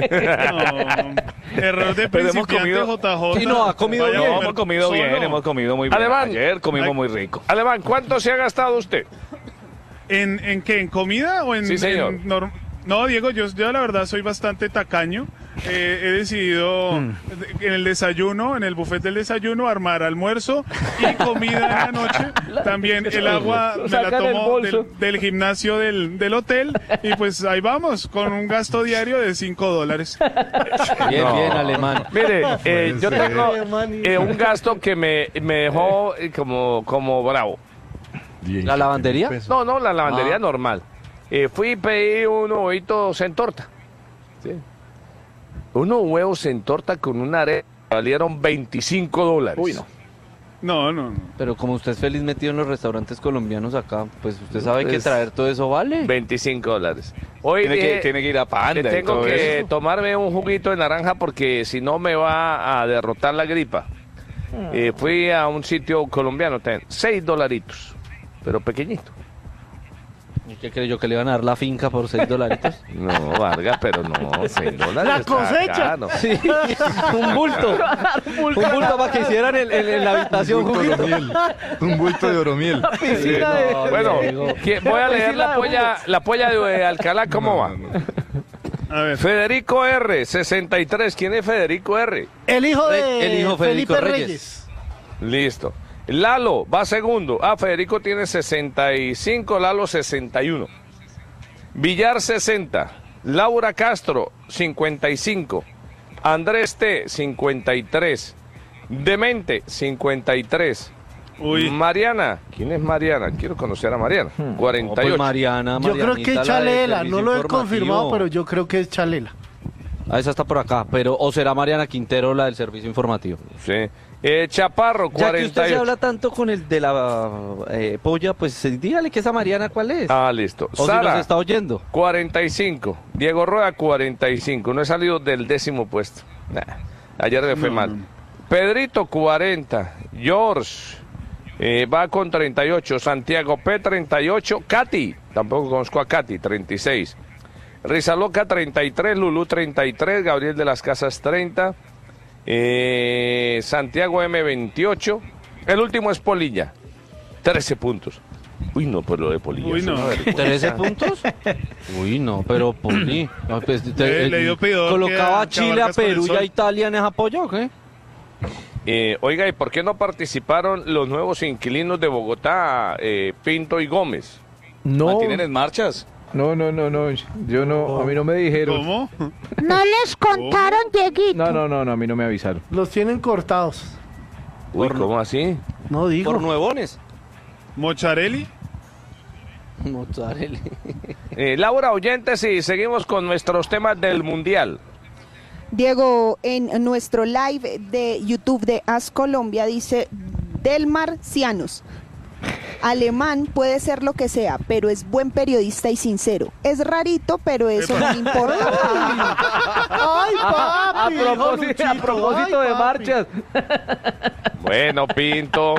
Speaker 11: Error de
Speaker 4: Pero hemos
Speaker 11: principiante,
Speaker 4: comido-
Speaker 11: J J.
Speaker 5: Sí, no, ha comido
Speaker 11: Vaya a
Speaker 5: bien.
Speaker 11: comer
Speaker 4: hemos comido
Speaker 11: solo.
Speaker 4: bien, hemos comido muy bien.
Speaker 3: Alemán.
Speaker 4: Ayer comimos muy rico.
Speaker 3: Alemán, ¿cuánto se ha gastado usted?
Speaker 11: ¿En, ¿En qué? ¿En comida o en...?
Speaker 3: Sí, señor.
Speaker 11: en norm- no, Diego, yo, yo la verdad soy bastante tacaño. Eh, he decidido en el desayuno, en el buffet del desayuno, armar almuerzo y comida en la noche. También el agua me la
Speaker 2: Sacan el
Speaker 11: tomo
Speaker 2: bolso.
Speaker 11: del, del gimnasio del, del hotel y pues ahí vamos, con un gasto diario de cinco dólares.
Speaker 5: Bien,
Speaker 3: No.
Speaker 5: bien, alemán.
Speaker 3: Mire, eh, yo
Speaker 1: ser.
Speaker 3: tengo
Speaker 1: Alemán y-
Speaker 3: eh, un gasto que me, me dejó eh, como, como bravo.
Speaker 5: ¿La lavandería?
Speaker 3: No, no, la lavandería
Speaker 5: Ah.
Speaker 3: normal. Eh, fui y pedí unos huevitos en torta. Sí. Unos huevos en torta con una arepa valieron veinticinco dólares.
Speaker 4: Uy, no.
Speaker 11: No, no, no.
Speaker 5: Pero como usted es feliz metido en los restaurantes colombianos acá, pues usted sabe que
Speaker 3: Pues,
Speaker 5: traer todo eso vale.
Speaker 3: veinticinco dólares. Hoy
Speaker 4: Tiene
Speaker 3: dije,
Speaker 4: que, tiene que ir a Panda y
Speaker 3: tengo
Speaker 4: todo
Speaker 3: que
Speaker 4: eso.
Speaker 3: tomarme un juguito de naranja porque si no me va a derrotar la gripa. Eh, fui a un sitio colombiano, ten, seis dolaritos, pero pequeñito.
Speaker 5: ¿Y qué creyó que le iban a dar la finca por seis dolaritos?
Speaker 3: No, Vargas, pero no, seis dólares.
Speaker 1: La
Speaker 3: está
Speaker 1: cosecha.
Speaker 3: bacano.
Speaker 5: Sí, un bulto. Un bulto para que hicieran en, en- en la habitación
Speaker 7: Un bulto de
Speaker 5: juguito.
Speaker 7: oromiel. Un bulto de oromiel.
Speaker 3: Sí,
Speaker 5: no,
Speaker 3: bueno,
Speaker 5: Diego.
Speaker 3: ¿quién- voy a leer la polla, la polla de Alcalá, ¿cómo va?
Speaker 11: A ver.
Speaker 3: Federico R, sesenta y tres. ¿Quién es Federico R?
Speaker 1: El hijo de
Speaker 5: El hijo Federico
Speaker 1: Felipe
Speaker 5: Reyes.
Speaker 1: Reyes.
Speaker 3: Listo. Lalo va segundo. Ah, Federico tiene sesenta y cinco, Lalo sesenta y uno. Villar sesenta. Laura Castro cincuenta y cinco. Andrés T cincuenta y tres. Demente cincuenta y tres.
Speaker 11: Uy.
Speaker 3: Mariana, ¿quién es Mariana? Quiero conocer a Mariana.
Speaker 5: No,
Speaker 3: cuarenta y
Speaker 5: pues
Speaker 3: ocho.
Speaker 5: Mariana,
Speaker 1: Yo creo
Speaker 5: Marianita,
Speaker 1: que es
Speaker 5: la de
Speaker 1: Chalela,
Speaker 5: servicio
Speaker 1: no lo he
Speaker 5: informativo.
Speaker 1: confirmado, pero yo creo que es Chalela.
Speaker 5: Ah, esa está por acá, pero o será Mariana Quintero la del servicio informativo.
Speaker 3: Sí. Eh, Chaparro,
Speaker 5: Ya que usted
Speaker 3: cuarenta y
Speaker 5: se
Speaker 3: ocho.
Speaker 5: habla tanto con el de la eh, polla, pues eh, dígale que esa Mariana cuál es.
Speaker 3: Ah, listo.
Speaker 5: o si
Speaker 3: Sara,
Speaker 5: nos está oyendo.
Speaker 3: cuarenta y cinco. Diego Rueda, cuarenta y cinco. No he salido del décimo puesto. Nah, ayer me fue
Speaker 11: No,
Speaker 3: mal.
Speaker 11: no.
Speaker 3: Pedrito, cuarenta. George eh, va con treinta y ocho. Santiago P, treinta y ocho. Katy, tampoco conozco a Katy, treinta y seis. Rizaloca, treinta y tres. Lulú, treinta y tres. Gabriel de las Casas, treinta. Eh, Santiago M, veintiocho. El último es Polilla, trece puntos. Uy, no, pues lo de Polilla.
Speaker 11: Uy,
Speaker 3: es
Speaker 11: no.
Speaker 3: una vergüenza.
Speaker 5: ¿trece puntos? Uy, no, pero Poli. no, pues, te-
Speaker 11: Le-
Speaker 5: eh,
Speaker 11: le dio pedidor
Speaker 5: ¿Colocaba
Speaker 11: que a-
Speaker 5: a Chile,
Speaker 11: que a
Speaker 5: a
Speaker 11: Vargas con el
Speaker 5: Perú y
Speaker 11: sol.
Speaker 5: a Italia en ese apoyo o qué?
Speaker 3: Eh, oiga, ¿y por qué no participaron los nuevos inquilinos de Bogotá, eh, Pinto y Gómez?
Speaker 2: No,
Speaker 4: ¿Mantienen en marchas?
Speaker 2: no, no, no, no, yo no, a mí no me dijeron.
Speaker 11: ¿Cómo?
Speaker 9: No les contaron, Dieguito.
Speaker 2: No, no, no, no, a mí no me avisaron.
Speaker 1: Los tienen cortados.
Speaker 3: Uy, ¿cómo así?
Speaker 1: No digo.
Speaker 5: Por nuevones.
Speaker 11: ¿Mocharelli?
Speaker 5: Mozzarella.
Speaker 3: Eh, Laura, oyentes, y seguimos con nuestros temas del Mundial.
Speaker 20: Diego, en nuestro live de YouTube de As Colombia dice Delmar Cianos. Alemán puede ser lo que sea, pero es buen periodista y sincero. Es rarito, pero eso no le importa.
Speaker 1: ¡Ay,
Speaker 2: A
Speaker 1: papi!
Speaker 2: propósito, a
Speaker 1: Luchito,
Speaker 2: propósito
Speaker 1: ay,
Speaker 2: de
Speaker 1: papi.
Speaker 2: marchas.
Speaker 3: Bueno, Pinto.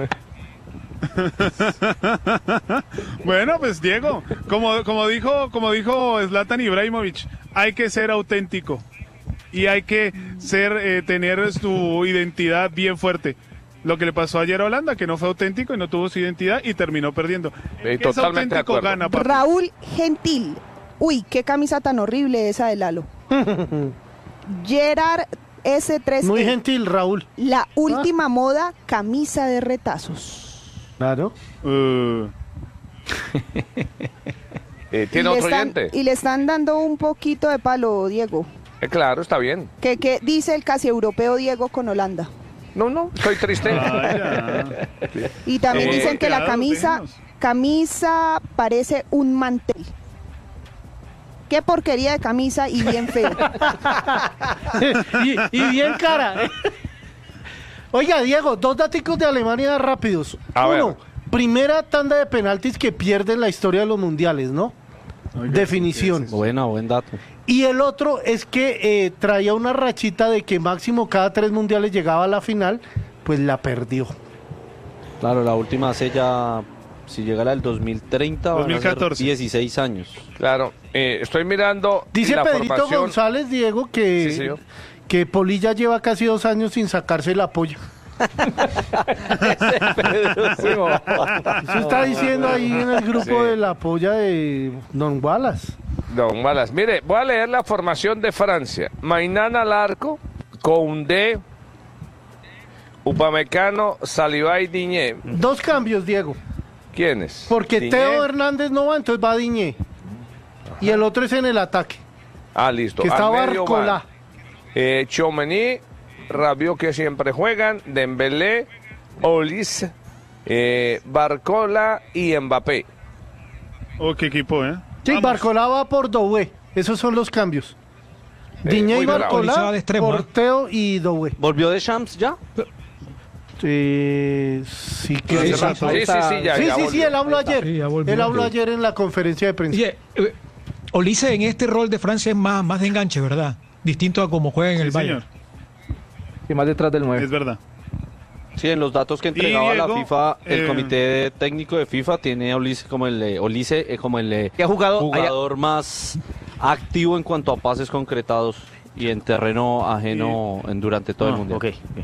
Speaker 11: Bueno, pues Diego, como, como dijo, como dijo Zlatan Ibrahimovic, hay que ser auténtico y hay que ser, eh, tener su identidad bien fuerte. Lo que le pasó ayer a Holanda, que no fue auténtico y no tuvo su identidad y terminó perdiendo.
Speaker 3: Eh,
Speaker 11: El que es
Speaker 3: totalmente de
Speaker 11: auténtico
Speaker 3: acuerdo.
Speaker 11: gana, papi.
Speaker 20: Raúl Gentil. Uy, qué camisa tan horrible esa de Lalo. Gerard S tres E.
Speaker 1: Muy gentil, Raúl.
Speaker 20: La última moda, camisa de retazos.
Speaker 1: Claro.
Speaker 11: Uh,
Speaker 3: Eh,
Speaker 20: Y
Speaker 3: ¿Tiene
Speaker 20: le
Speaker 3: otro
Speaker 20: están-
Speaker 3: oyente?
Speaker 20: Y le están dando un poquito de palo, Diego.
Speaker 3: Eh, claro, está bien.
Speaker 20: ¿Qué, qué dice el casi europeo Diego con Holanda?
Speaker 3: No, no, estoy triste.
Speaker 20: Y también
Speaker 3: Eh,
Speaker 20: dicen que la
Speaker 11: quedados,
Speaker 20: camisa,
Speaker 11: déjenos.
Speaker 20: camisa parece un mantel. Qué porquería de camisa y bien feo.
Speaker 1: y, y bien cara. Oiga, Diego, dos daticos de Alemania rápidos.
Speaker 3: A
Speaker 1: Uno,
Speaker 3: ver.
Speaker 1: primera tanda de penaltis que pierde en la historia de los mundiales, ¿no?
Speaker 11: Oiga,
Speaker 1: Definición.
Speaker 5: Buena, buen dato.
Speaker 1: Y el otro es que eh, traía una rachita de que máximo cada tres mundiales llegaba a la final, pues la perdió.
Speaker 5: Claro, la última hace ya, si llegara el dos mil treinta,
Speaker 11: dos mil catorce.
Speaker 5: van a ser dieciséis años.
Speaker 3: Claro, eh, estoy mirando
Speaker 1: Dice
Speaker 3: la
Speaker 1: Pedrito
Speaker 3: formación.
Speaker 1: González, Diego, que,
Speaker 3: Sí, señor.
Speaker 1: que Polilla lleva casi dos años sin sacarse la polla. Eso está diciendo ahí en el grupo
Speaker 3: Sí.
Speaker 1: de la polla de Don Wallace.
Speaker 3: Don Wallace. Mire, voy a leer la formación de Francia. Mainana al arco, Koundé, Upamecano, Saliba y Diñé.
Speaker 1: Dos cambios, Diego.
Speaker 3: ¿Quiénes?
Speaker 1: Porque
Speaker 3: Diñé.
Speaker 1: Teo Hernández no va, entonces va Diñé. Y el otro es en el ataque,
Speaker 3: Ah, listo.
Speaker 1: que está
Speaker 3: Al medio
Speaker 1: Barcola.
Speaker 3: van, Eh, Tchouaméni, Rabiot, que siempre juegan, Dembélé, Olise, eh, Barcola y Mbappé.
Speaker 11: Oh, qué equipo, ¿eh?
Speaker 1: Sí, Barcola va por Doué. Esos son los cambios.
Speaker 3: Eh,
Speaker 1: Diñé y
Speaker 3: muy bravo.
Speaker 1: Barcola
Speaker 10: Olise va de extremo,
Speaker 1: por
Speaker 10: ¿eh?
Speaker 1: Teo y Doué.
Speaker 5: ¿Volvió de Champs ya?
Speaker 1: Eh, sí, que
Speaker 11: Hace
Speaker 1: sí,
Speaker 11: rato.
Speaker 3: Sí, sí, sí, ya,
Speaker 1: sí,
Speaker 3: ya
Speaker 1: sí, sí,
Speaker 3: volvió.
Speaker 1: él habló ayer.
Speaker 10: Sí, ya volvió.
Speaker 1: Él habló
Speaker 10: Ok.
Speaker 1: ayer en la conferencia de prensa.
Speaker 10: Oye, eh, Olise en este rol de Francia es más, más de enganche, ¿verdad? Distinto a como juega en el
Speaker 11: Sí,
Speaker 10: Bayern.
Speaker 11: señor.
Speaker 2: Y más detrás del nueve.
Speaker 11: Es verdad.
Speaker 5: Sí, en los datos que entregaba
Speaker 11: Diego,
Speaker 5: la FIFA, el
Speaker 11: eh,
Speaker 5: comité técnico de FIFA tiene a Olise como el eh, Olise eh, como el eh,
Speaker 12: Que ha jugado
Speaker 5: jugador más activo en cuanto a pases concretados y en terreno ajeno en, durante todo el
Speaker 12: Ah,
Speaker 5: mundial.
Speaker 12: ok, ok.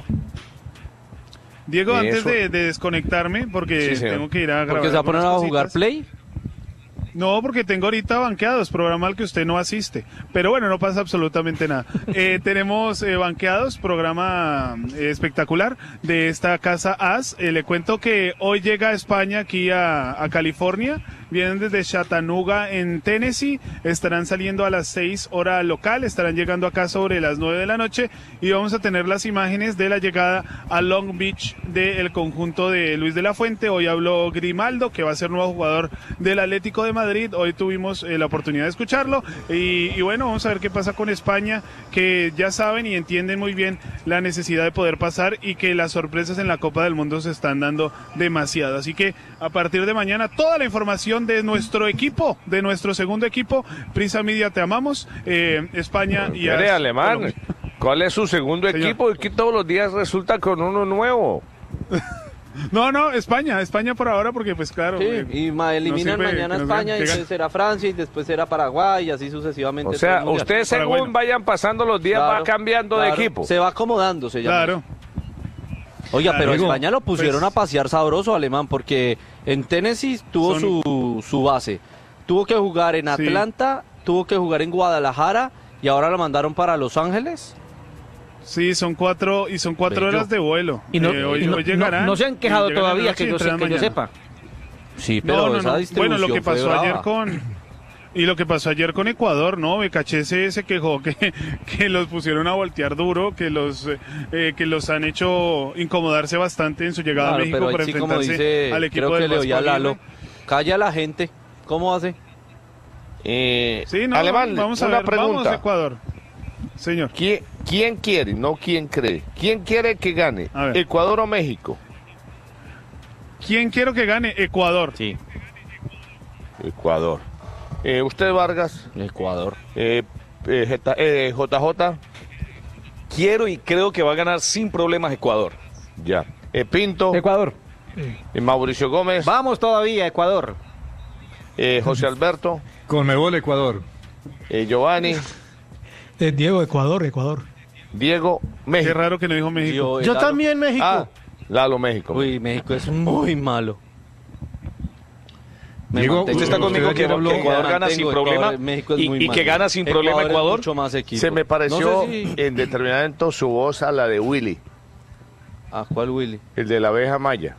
Speaker 11: Diego,
Speaker 3: Eso.
Speaker 11: antes de, de desconectarme, porque
Speaker 3: Sí, señor.
Speaker 11: tengo que ir a grabar.
Speaker 5: Porque se va a poner a
Speaker 11: algunas
Speaker 5: jugar
Speaker 11: cositas.
Speaker 5: play.
Speaker 11: No, porque tengo ahorita banqueados, programa al que usted no asiste. Pero bueno, no pasa absolutamente nada. Eh, tenemos eh, banqueados, programa eh, espectacular de esta casa A S. Eh, le cuento que hoy llega a España, aquí a, a California. Vienen desde Chattanooga en Tennessee. Estarán saliendo a las seis hora local. Estarán llegando acá sobre las nueve de la noche. Y vamos a tener las imágenes de la llegada a Long Beach del conjunto de Luis de la Fuente. Hoy habló Grimaldo, que va a ser nuevo jugador del Atlético de Madrid. Hoy tuvimos eh, la oportunidad de escucharlo. Y, y bueno, vamos a ver qué pasa con España, que ya saben y entienden muy bien la necesidad de poder pasar y que las sorpresas en la Copa del Mundo se están dando demasiado. Así que a partir de mañana toda la información de nuestro equipo, de nuestro segundo equipo, Prisa Media, te amamos, eh, España y
Speaker 3: Eres
Speaker 11: a-
Speaker 3: alemán.
Speaker 11: Colombia.
Speaker 3: ¿Cuál es su segundo
Speaker 11: Señor.
Speaker 3: equipo? Y que todos los días resulta con uno nuevo.
Speaker 11: No, no, España, España por ahora, porque pues claro.
Speaker 5: Sí,
Speaker 11: eh,
Speaker 5: y ma- eliminan
Speaker 11: no sirve
Speaker 5: mañana
Speaker 11: que nos
Speaker 5: España, y
Speaker 11: digan-
Speaker 5: después será Francia, y después será Paraguay, y así sucesivamente.
Speaker 3: O
Speaker 5: todo
Speaker 3: sea,
Speaker 5: el mundial.
Speaker 3: usted según
Speaker 11: Paraguay no.
Speaker 3: vayan pasando los días va
Speaker 5: Claro,
Speaker 3: cambiando de
Speaker 5: claro,
Speaker 3: equipo.
Speaker 5: Se va acomodando, se llama.
Speaker 11: Claro.
Speaker 5: Oiga,
Speaker 11: Claro.
Speaker 5: pero
Speaker 11: Diego,
Speaker 5: España lo pusieron
Speaker 11: pues-
Speaker 5: a pasear sabroso, alemán, porque en Tennessee tuvo
Speaker 11: Son-
Speaker 5: su, su base. Tuvo que jugar en
Speaker 11: Sí.
Speaker 5: Atlanta, tuvo que jugar en Guadalajara, y ahora lo mandaron para Los Ángeles.
Speaker 11: Sí, son cuatro y son cuatro
Speaker 5: Bello.
Speaker 11: horas de vuelo.
Speaker 12: Y no,
Speaker 11: Eh, hoy,
Speaker 12: y no-
Speaker 11: hoy llegarán.
Speaker 12: no- no se han quejado
Speaker 11: y llegan en la
Speaker 12: todavía,
Speaker 11: noche
Speaker 12: que
Speaker 11: y
Speaker 12: yo,
Speaker 11: entrenan
Speaker 12: que yo
Speaker 11: mañana.
Speaker 12: sepa.
Speaker 5: Sí, pero
Speaker 11: No, no,
Speaker 5: esa
Speaker 11: no.
Speaker 5: distribución
Speaker 11: Bueno, lo que
Speaker 5: fue
Speaker 11: pasó
Speaker 5: brava.
Speaker 11: ayer con y lo que pasó ayer con Ecuador, ¿no? Becachese se quejó que, que los pusieron a voltear duro, que los eh, eh, que los han hecho incomodarse bastante en su llegada
Speaker 5: Claro,
Speaker 11: a México
Speaker 5: pero
Speaker 11: para
Speaker 5: ahí sí, como
Speaker 11: enfrentarse
Speaker 5: dice,
Speaker 11: al equipo
Speaker 5: creo que
Speaker 11: del
Speaker 5: le oía a
Speaker 11: Vasco
Speaker 5: Lalo,
Speaker 11: Aguirre.
Speaker 5: calla a la gente. ¿Cómo hace?
Speaker 3: Eh,
Speaker 11: Sí, no,
Speaker 3: Alemán,
Speaker 11: vamos a
Speaker 3: una
Speaker 11: ver, vamos
Speaker 3: pregunta.
Speaker 11: Ecuador. Señor.
Speaker 3: ¿Quién, quién quiere, no quién cree? ¿Quién quiere que gane?
Speaker 11: A ver.
Speaker 3: ¿Ecuador o México?
Speaker 11: ¿Quién quiero que gane? Ecuador.
Speaker 5: Sí.
Speaker 3: Ecuador. Eh, ¿Usted, Vargas?
Speaker 5: Ecuador.
Speaker 3: Eh, eh, Jeta- eh, J J.
Speaker 4: Quiero y creo que va a ganar sin problemas Ecuador.
Speaker 3: Ya. Eh, Pinto.
Speaker 2: Ecuador.
Speaker 3: Eh, Mauricio Gómez.
Speaker 12: Vamos todavía, Ecuador.
Speaker 3: Eh, José Alberto.
Speaker 7: Conmebol Ecuador.
Speaker 3: Eh, Giovanni.
Speaker 10: Eh, Diego, Ecuador, Ecuador.
Speaker 3: Diego, México.
Speaker 11: Qué raro que no dijo México.
Speaker 12: Yo también México.
Speaker 3: Ah, Lalo, México.
Speaker 5: Uy, México es muy malo. Me
Speaker 7: Diego,
Speaker 5: mantengo.
Speaker 4: ¿Usted está conmigo
Speaker 7: ¿Usted
Speaker 4: que,
Speaker 7: habló?
Speaker 4: que Ecuador
Speaker 5: Me
Speaker 4: gana
Speaker 5: mantengo,
Speaker 4: sin
Speaker 5: Ecuador,
Speaker 4: problema?
Speaker 5: México es
Speaker 4: y,
Speaker 5: muy
Speaker 4: y que
Speaker 5: malo.
Speaker 4: gana sin problema
Speaker 5: es
Speaker 4: Ecuador.
Speaker 5: mucho más equipo.
Speaker 3: Se me pareció
Speaker 5: No sé si-
Speaker 3: en determinado momento su voz a la de Willy,
Speaker 5: ¿A cuál Willy?
Speaker 3: el de la abeja maya.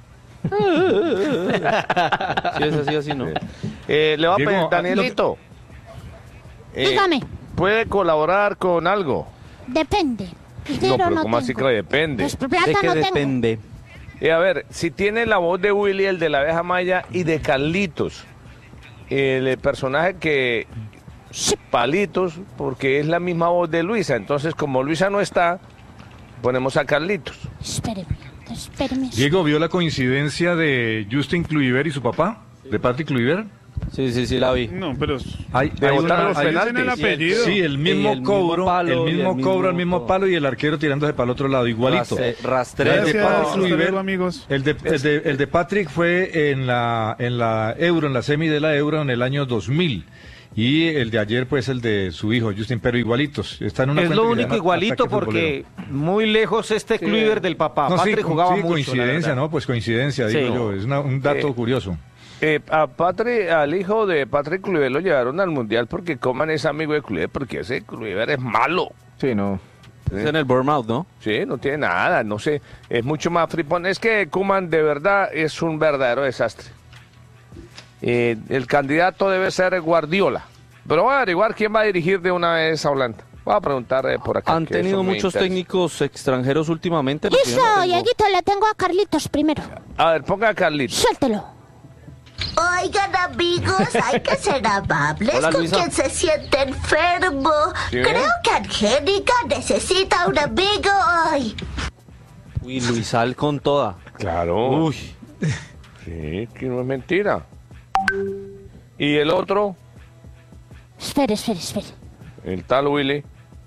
Speaker 5: Sí, es así, así, ¿no?
Speaker 3: Eh, le va a
Speaker 7: Diego,
Speaker 3: pedir,
Speaker 7: ah,
Speaker 3: Danielito. eh,
Speaker 9: Dígame,
Speaker 3: ¿Puede colaborar con algo?
Speaker 9: depende.
Speaker 3: No,
Speaker 9: Dinero
Speaker 3: pero
Speaker 9: no
Speaker 3: ¿cómo así que
Speaker 9: tengo.
Speaker 3: depende?
Speaker 9: Pues plata
Speaker 5: ¿De qué
Speaker 9: no tengo.
Speaker 5: depende?
Speaker 3: Eh, a ver, si tiene la voz de Willy, el de la abeja maya, y de Carlitos, el personaje que... Palitos, porque es la misma voz de Luisa. Entonces, como Luisa no está, ponemos a Carlitos.
Speaker 9: Espéreme. Espéreme.
Speaker 7: Diego, ¿vio la coincidencia de Justin Kluivert y su papá? ¿De Patrick Kluivert?
Speaker 5: Sí, sí, sí, la vi.
Speaker 11: No, pero...
Speaker 7: Hay,
Speaker 11: de
Speaker 7: hay
Speaker 11: botar
Speaker 7: una-
Speaker 11: los
Speaker 7: hay-
Speaker 11: penaltis. El apellido.
Speaker 7: Sí, el mismo
Speaker 5: el mismo
Speaker 7: cobro,
Speaker 5: palo
Speaker 7: el
Speaker 5: y
Speaker 7: mismo
Speaker 5: el
Speaker 7: cobro,
Speaker 5: mismo
Speaker 7: el mismo
Speaker 5: todo.
Speaker 7: palo y el arquero tirándose para el otro lado, igualito.
Speaker 5: Rastre- rastreo
Speaker 7: El de
Speaker 11: Gracias,
Speaker 7: Patrick
Speaker 11: hasta
Speaker 7: Kluivert,
Speaker 11: luego, amigos.
Speaker 7: el de, el, de, el de Patrick fue en la, en la Euro, en la semi de la Euro en el año dos mil. Y el de ayer, pues, el de su hijo, Justin, pero igualitos. Está en una
Speaker 12: Es
Speaker 7: cuenta
Speaker 12: lo
Speaker 7: que se
Speaker 12: único
Speaker 7: llama
Speaker 12: igualito
Speaker 7: Ataque
Speaker 12: porque muy lejos este Kluivert del papá.
Speaker 7: No, sí,
Speaker 12: Patrick
Speaker 7: co-
Speaker 12: jugaba
Speaker 7: sí,
Speaker 12: mucho.
Speaker 7: coincidencia,
Speaker 12: la verdad.
Speaker 7: ¿no? Pues coincidencia,
Speaker 12: Sí.
Speaker 7: digo yo. Es una- un dato
Speaker 3: Eh,
Speaker 7: curioso.
Speaker 3: Eh, a Patri, al hijo de Patrick Kluivert lo llevaron al mundial porque Coman es amigo de Kluivert, porque ese Kluivert es malo.
Speaker 2: Sí, no.
Speaker 3: Sí.
Speaker 5: Es en el Bournemouth, ¿no?
Speaker 3: Sí, no tiene nada, no sé, es mucho más fripón. Es que Koeman de verdad es un verdadero desastre. Eh, el candidato debe ser Guardiola. Pero voy a averiguar quién va a dirigir de una vez a Holanda. Voy a preguntar eh, por acá.
Speaker 5: Han
Speaker 3: que eso
Speaker 5: tenido
Speaker 3: me
Speaker 5: muchos
Speaker 3: interesa.
Speaker 5: técnicos extranjeros últimamente. lo que yo
Speaker 9: Listo,
Speaker 5: no tengo-
Speaker 9: Dieguito, le tengo a Carlitos primero.
Speaker 3: A ver, ponga a Carlitos.
Speaker 9: Suéltelo.
Speaker 21: Oigan, amigos, hay que ser amables
Speaker 5: Hola,
Speaker 21: con
Speaker 5: Luisa.
Speaker 21: quien se siente enfermo.
Speaker 5: ¿Sí?
Speaker 21: Creo que Angélica necesita un amigo hoy.
Speaker 5: Uy, Luisal con toda.
Speaker 3: Claro.
Speaker 5: Uy.
Speaker 3: Sí, que no es mentira. ¿Y el otro?
Speaker 9: Espere, espere, espere.
Speaker 3: El tal Willy.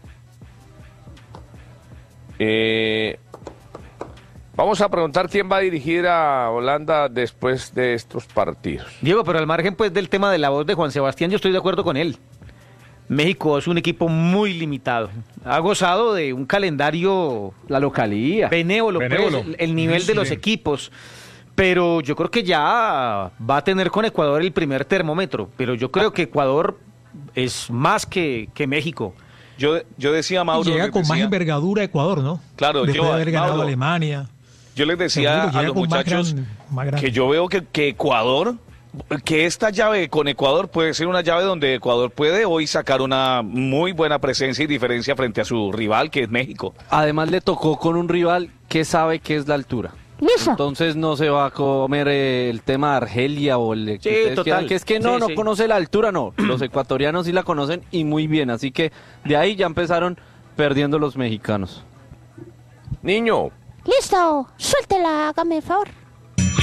Speaker 3: Eh, vamos a preguntar quién va a dirigir a Holanda después de estos partidos.
Speaker 12: Diego, pero al margen pues del tema de la voz de Juan Sebastián, yo estoy de acuerdo con él. México es un equipo muy limitado. Ha gozado de un calendario...
Speaker 2: La localía.
Speaker 12: Benévolo, pues,
Speaker 7: Benévolo.
Speaker 12: el, el nivel de
Speaker 7: Sí.
Speaker 12: los equipos. Pero yo creo que ya va a tener con Ecuador el primer termómetro. Pero yo creo que Ecuador es más que, que México.
Speaker 4: Yo, yo decía, Mauro.
Speaker 10: Llega
Speaker 4: les
Speaker 10: con más
Speaker 4: decía-
Speaker 10: envergadura Ecuador, ¿no?
Speaker 4: Claro,
Speaker 10: Después
Speaker 4: yo,
Speaker 10: de haber ganado
Speaker 4: Mauro,
Speaker 10: a Alemania.
Speaker 4: Yo les decía
Speaker 10: Seguro,
Speaker 4: a
Speaker 10: llega
Speaker 4: los
Speaker 10: con más
Speaker 4: muchachos
Speaker 10: gran- más grande.
Speaker 4: que yo veo que, que Ecuador, que esta llave con Ecuador puede ser una llave donde Ecuador puede hoy sacar una muy buena presencia y diferencia frente a su rival, que es México.
Speaker 5: Además le tocó con un rival que sabe que es la altura.
Speaker 9: Listo.
Speaker 5: Entonces no se va a comer eh, el tema de Argelia o el que
Speaker 12: Sí,
Speaker 5: ustedes
Speaker 12: total.
Speaker 5: quieran, que es que no,
Speaker 12: Sí,
Speaker 5: no
Speaker 12: sí.
Speaker 5: conoce la altura, no. Los ecuatorianos sí la conocen y muy bien, así que de ahí ya empezaron perdiendo los mexicanos.
Speaker 3: Niño,
Speaker 9: Listo. Suéltela, hágame el favor.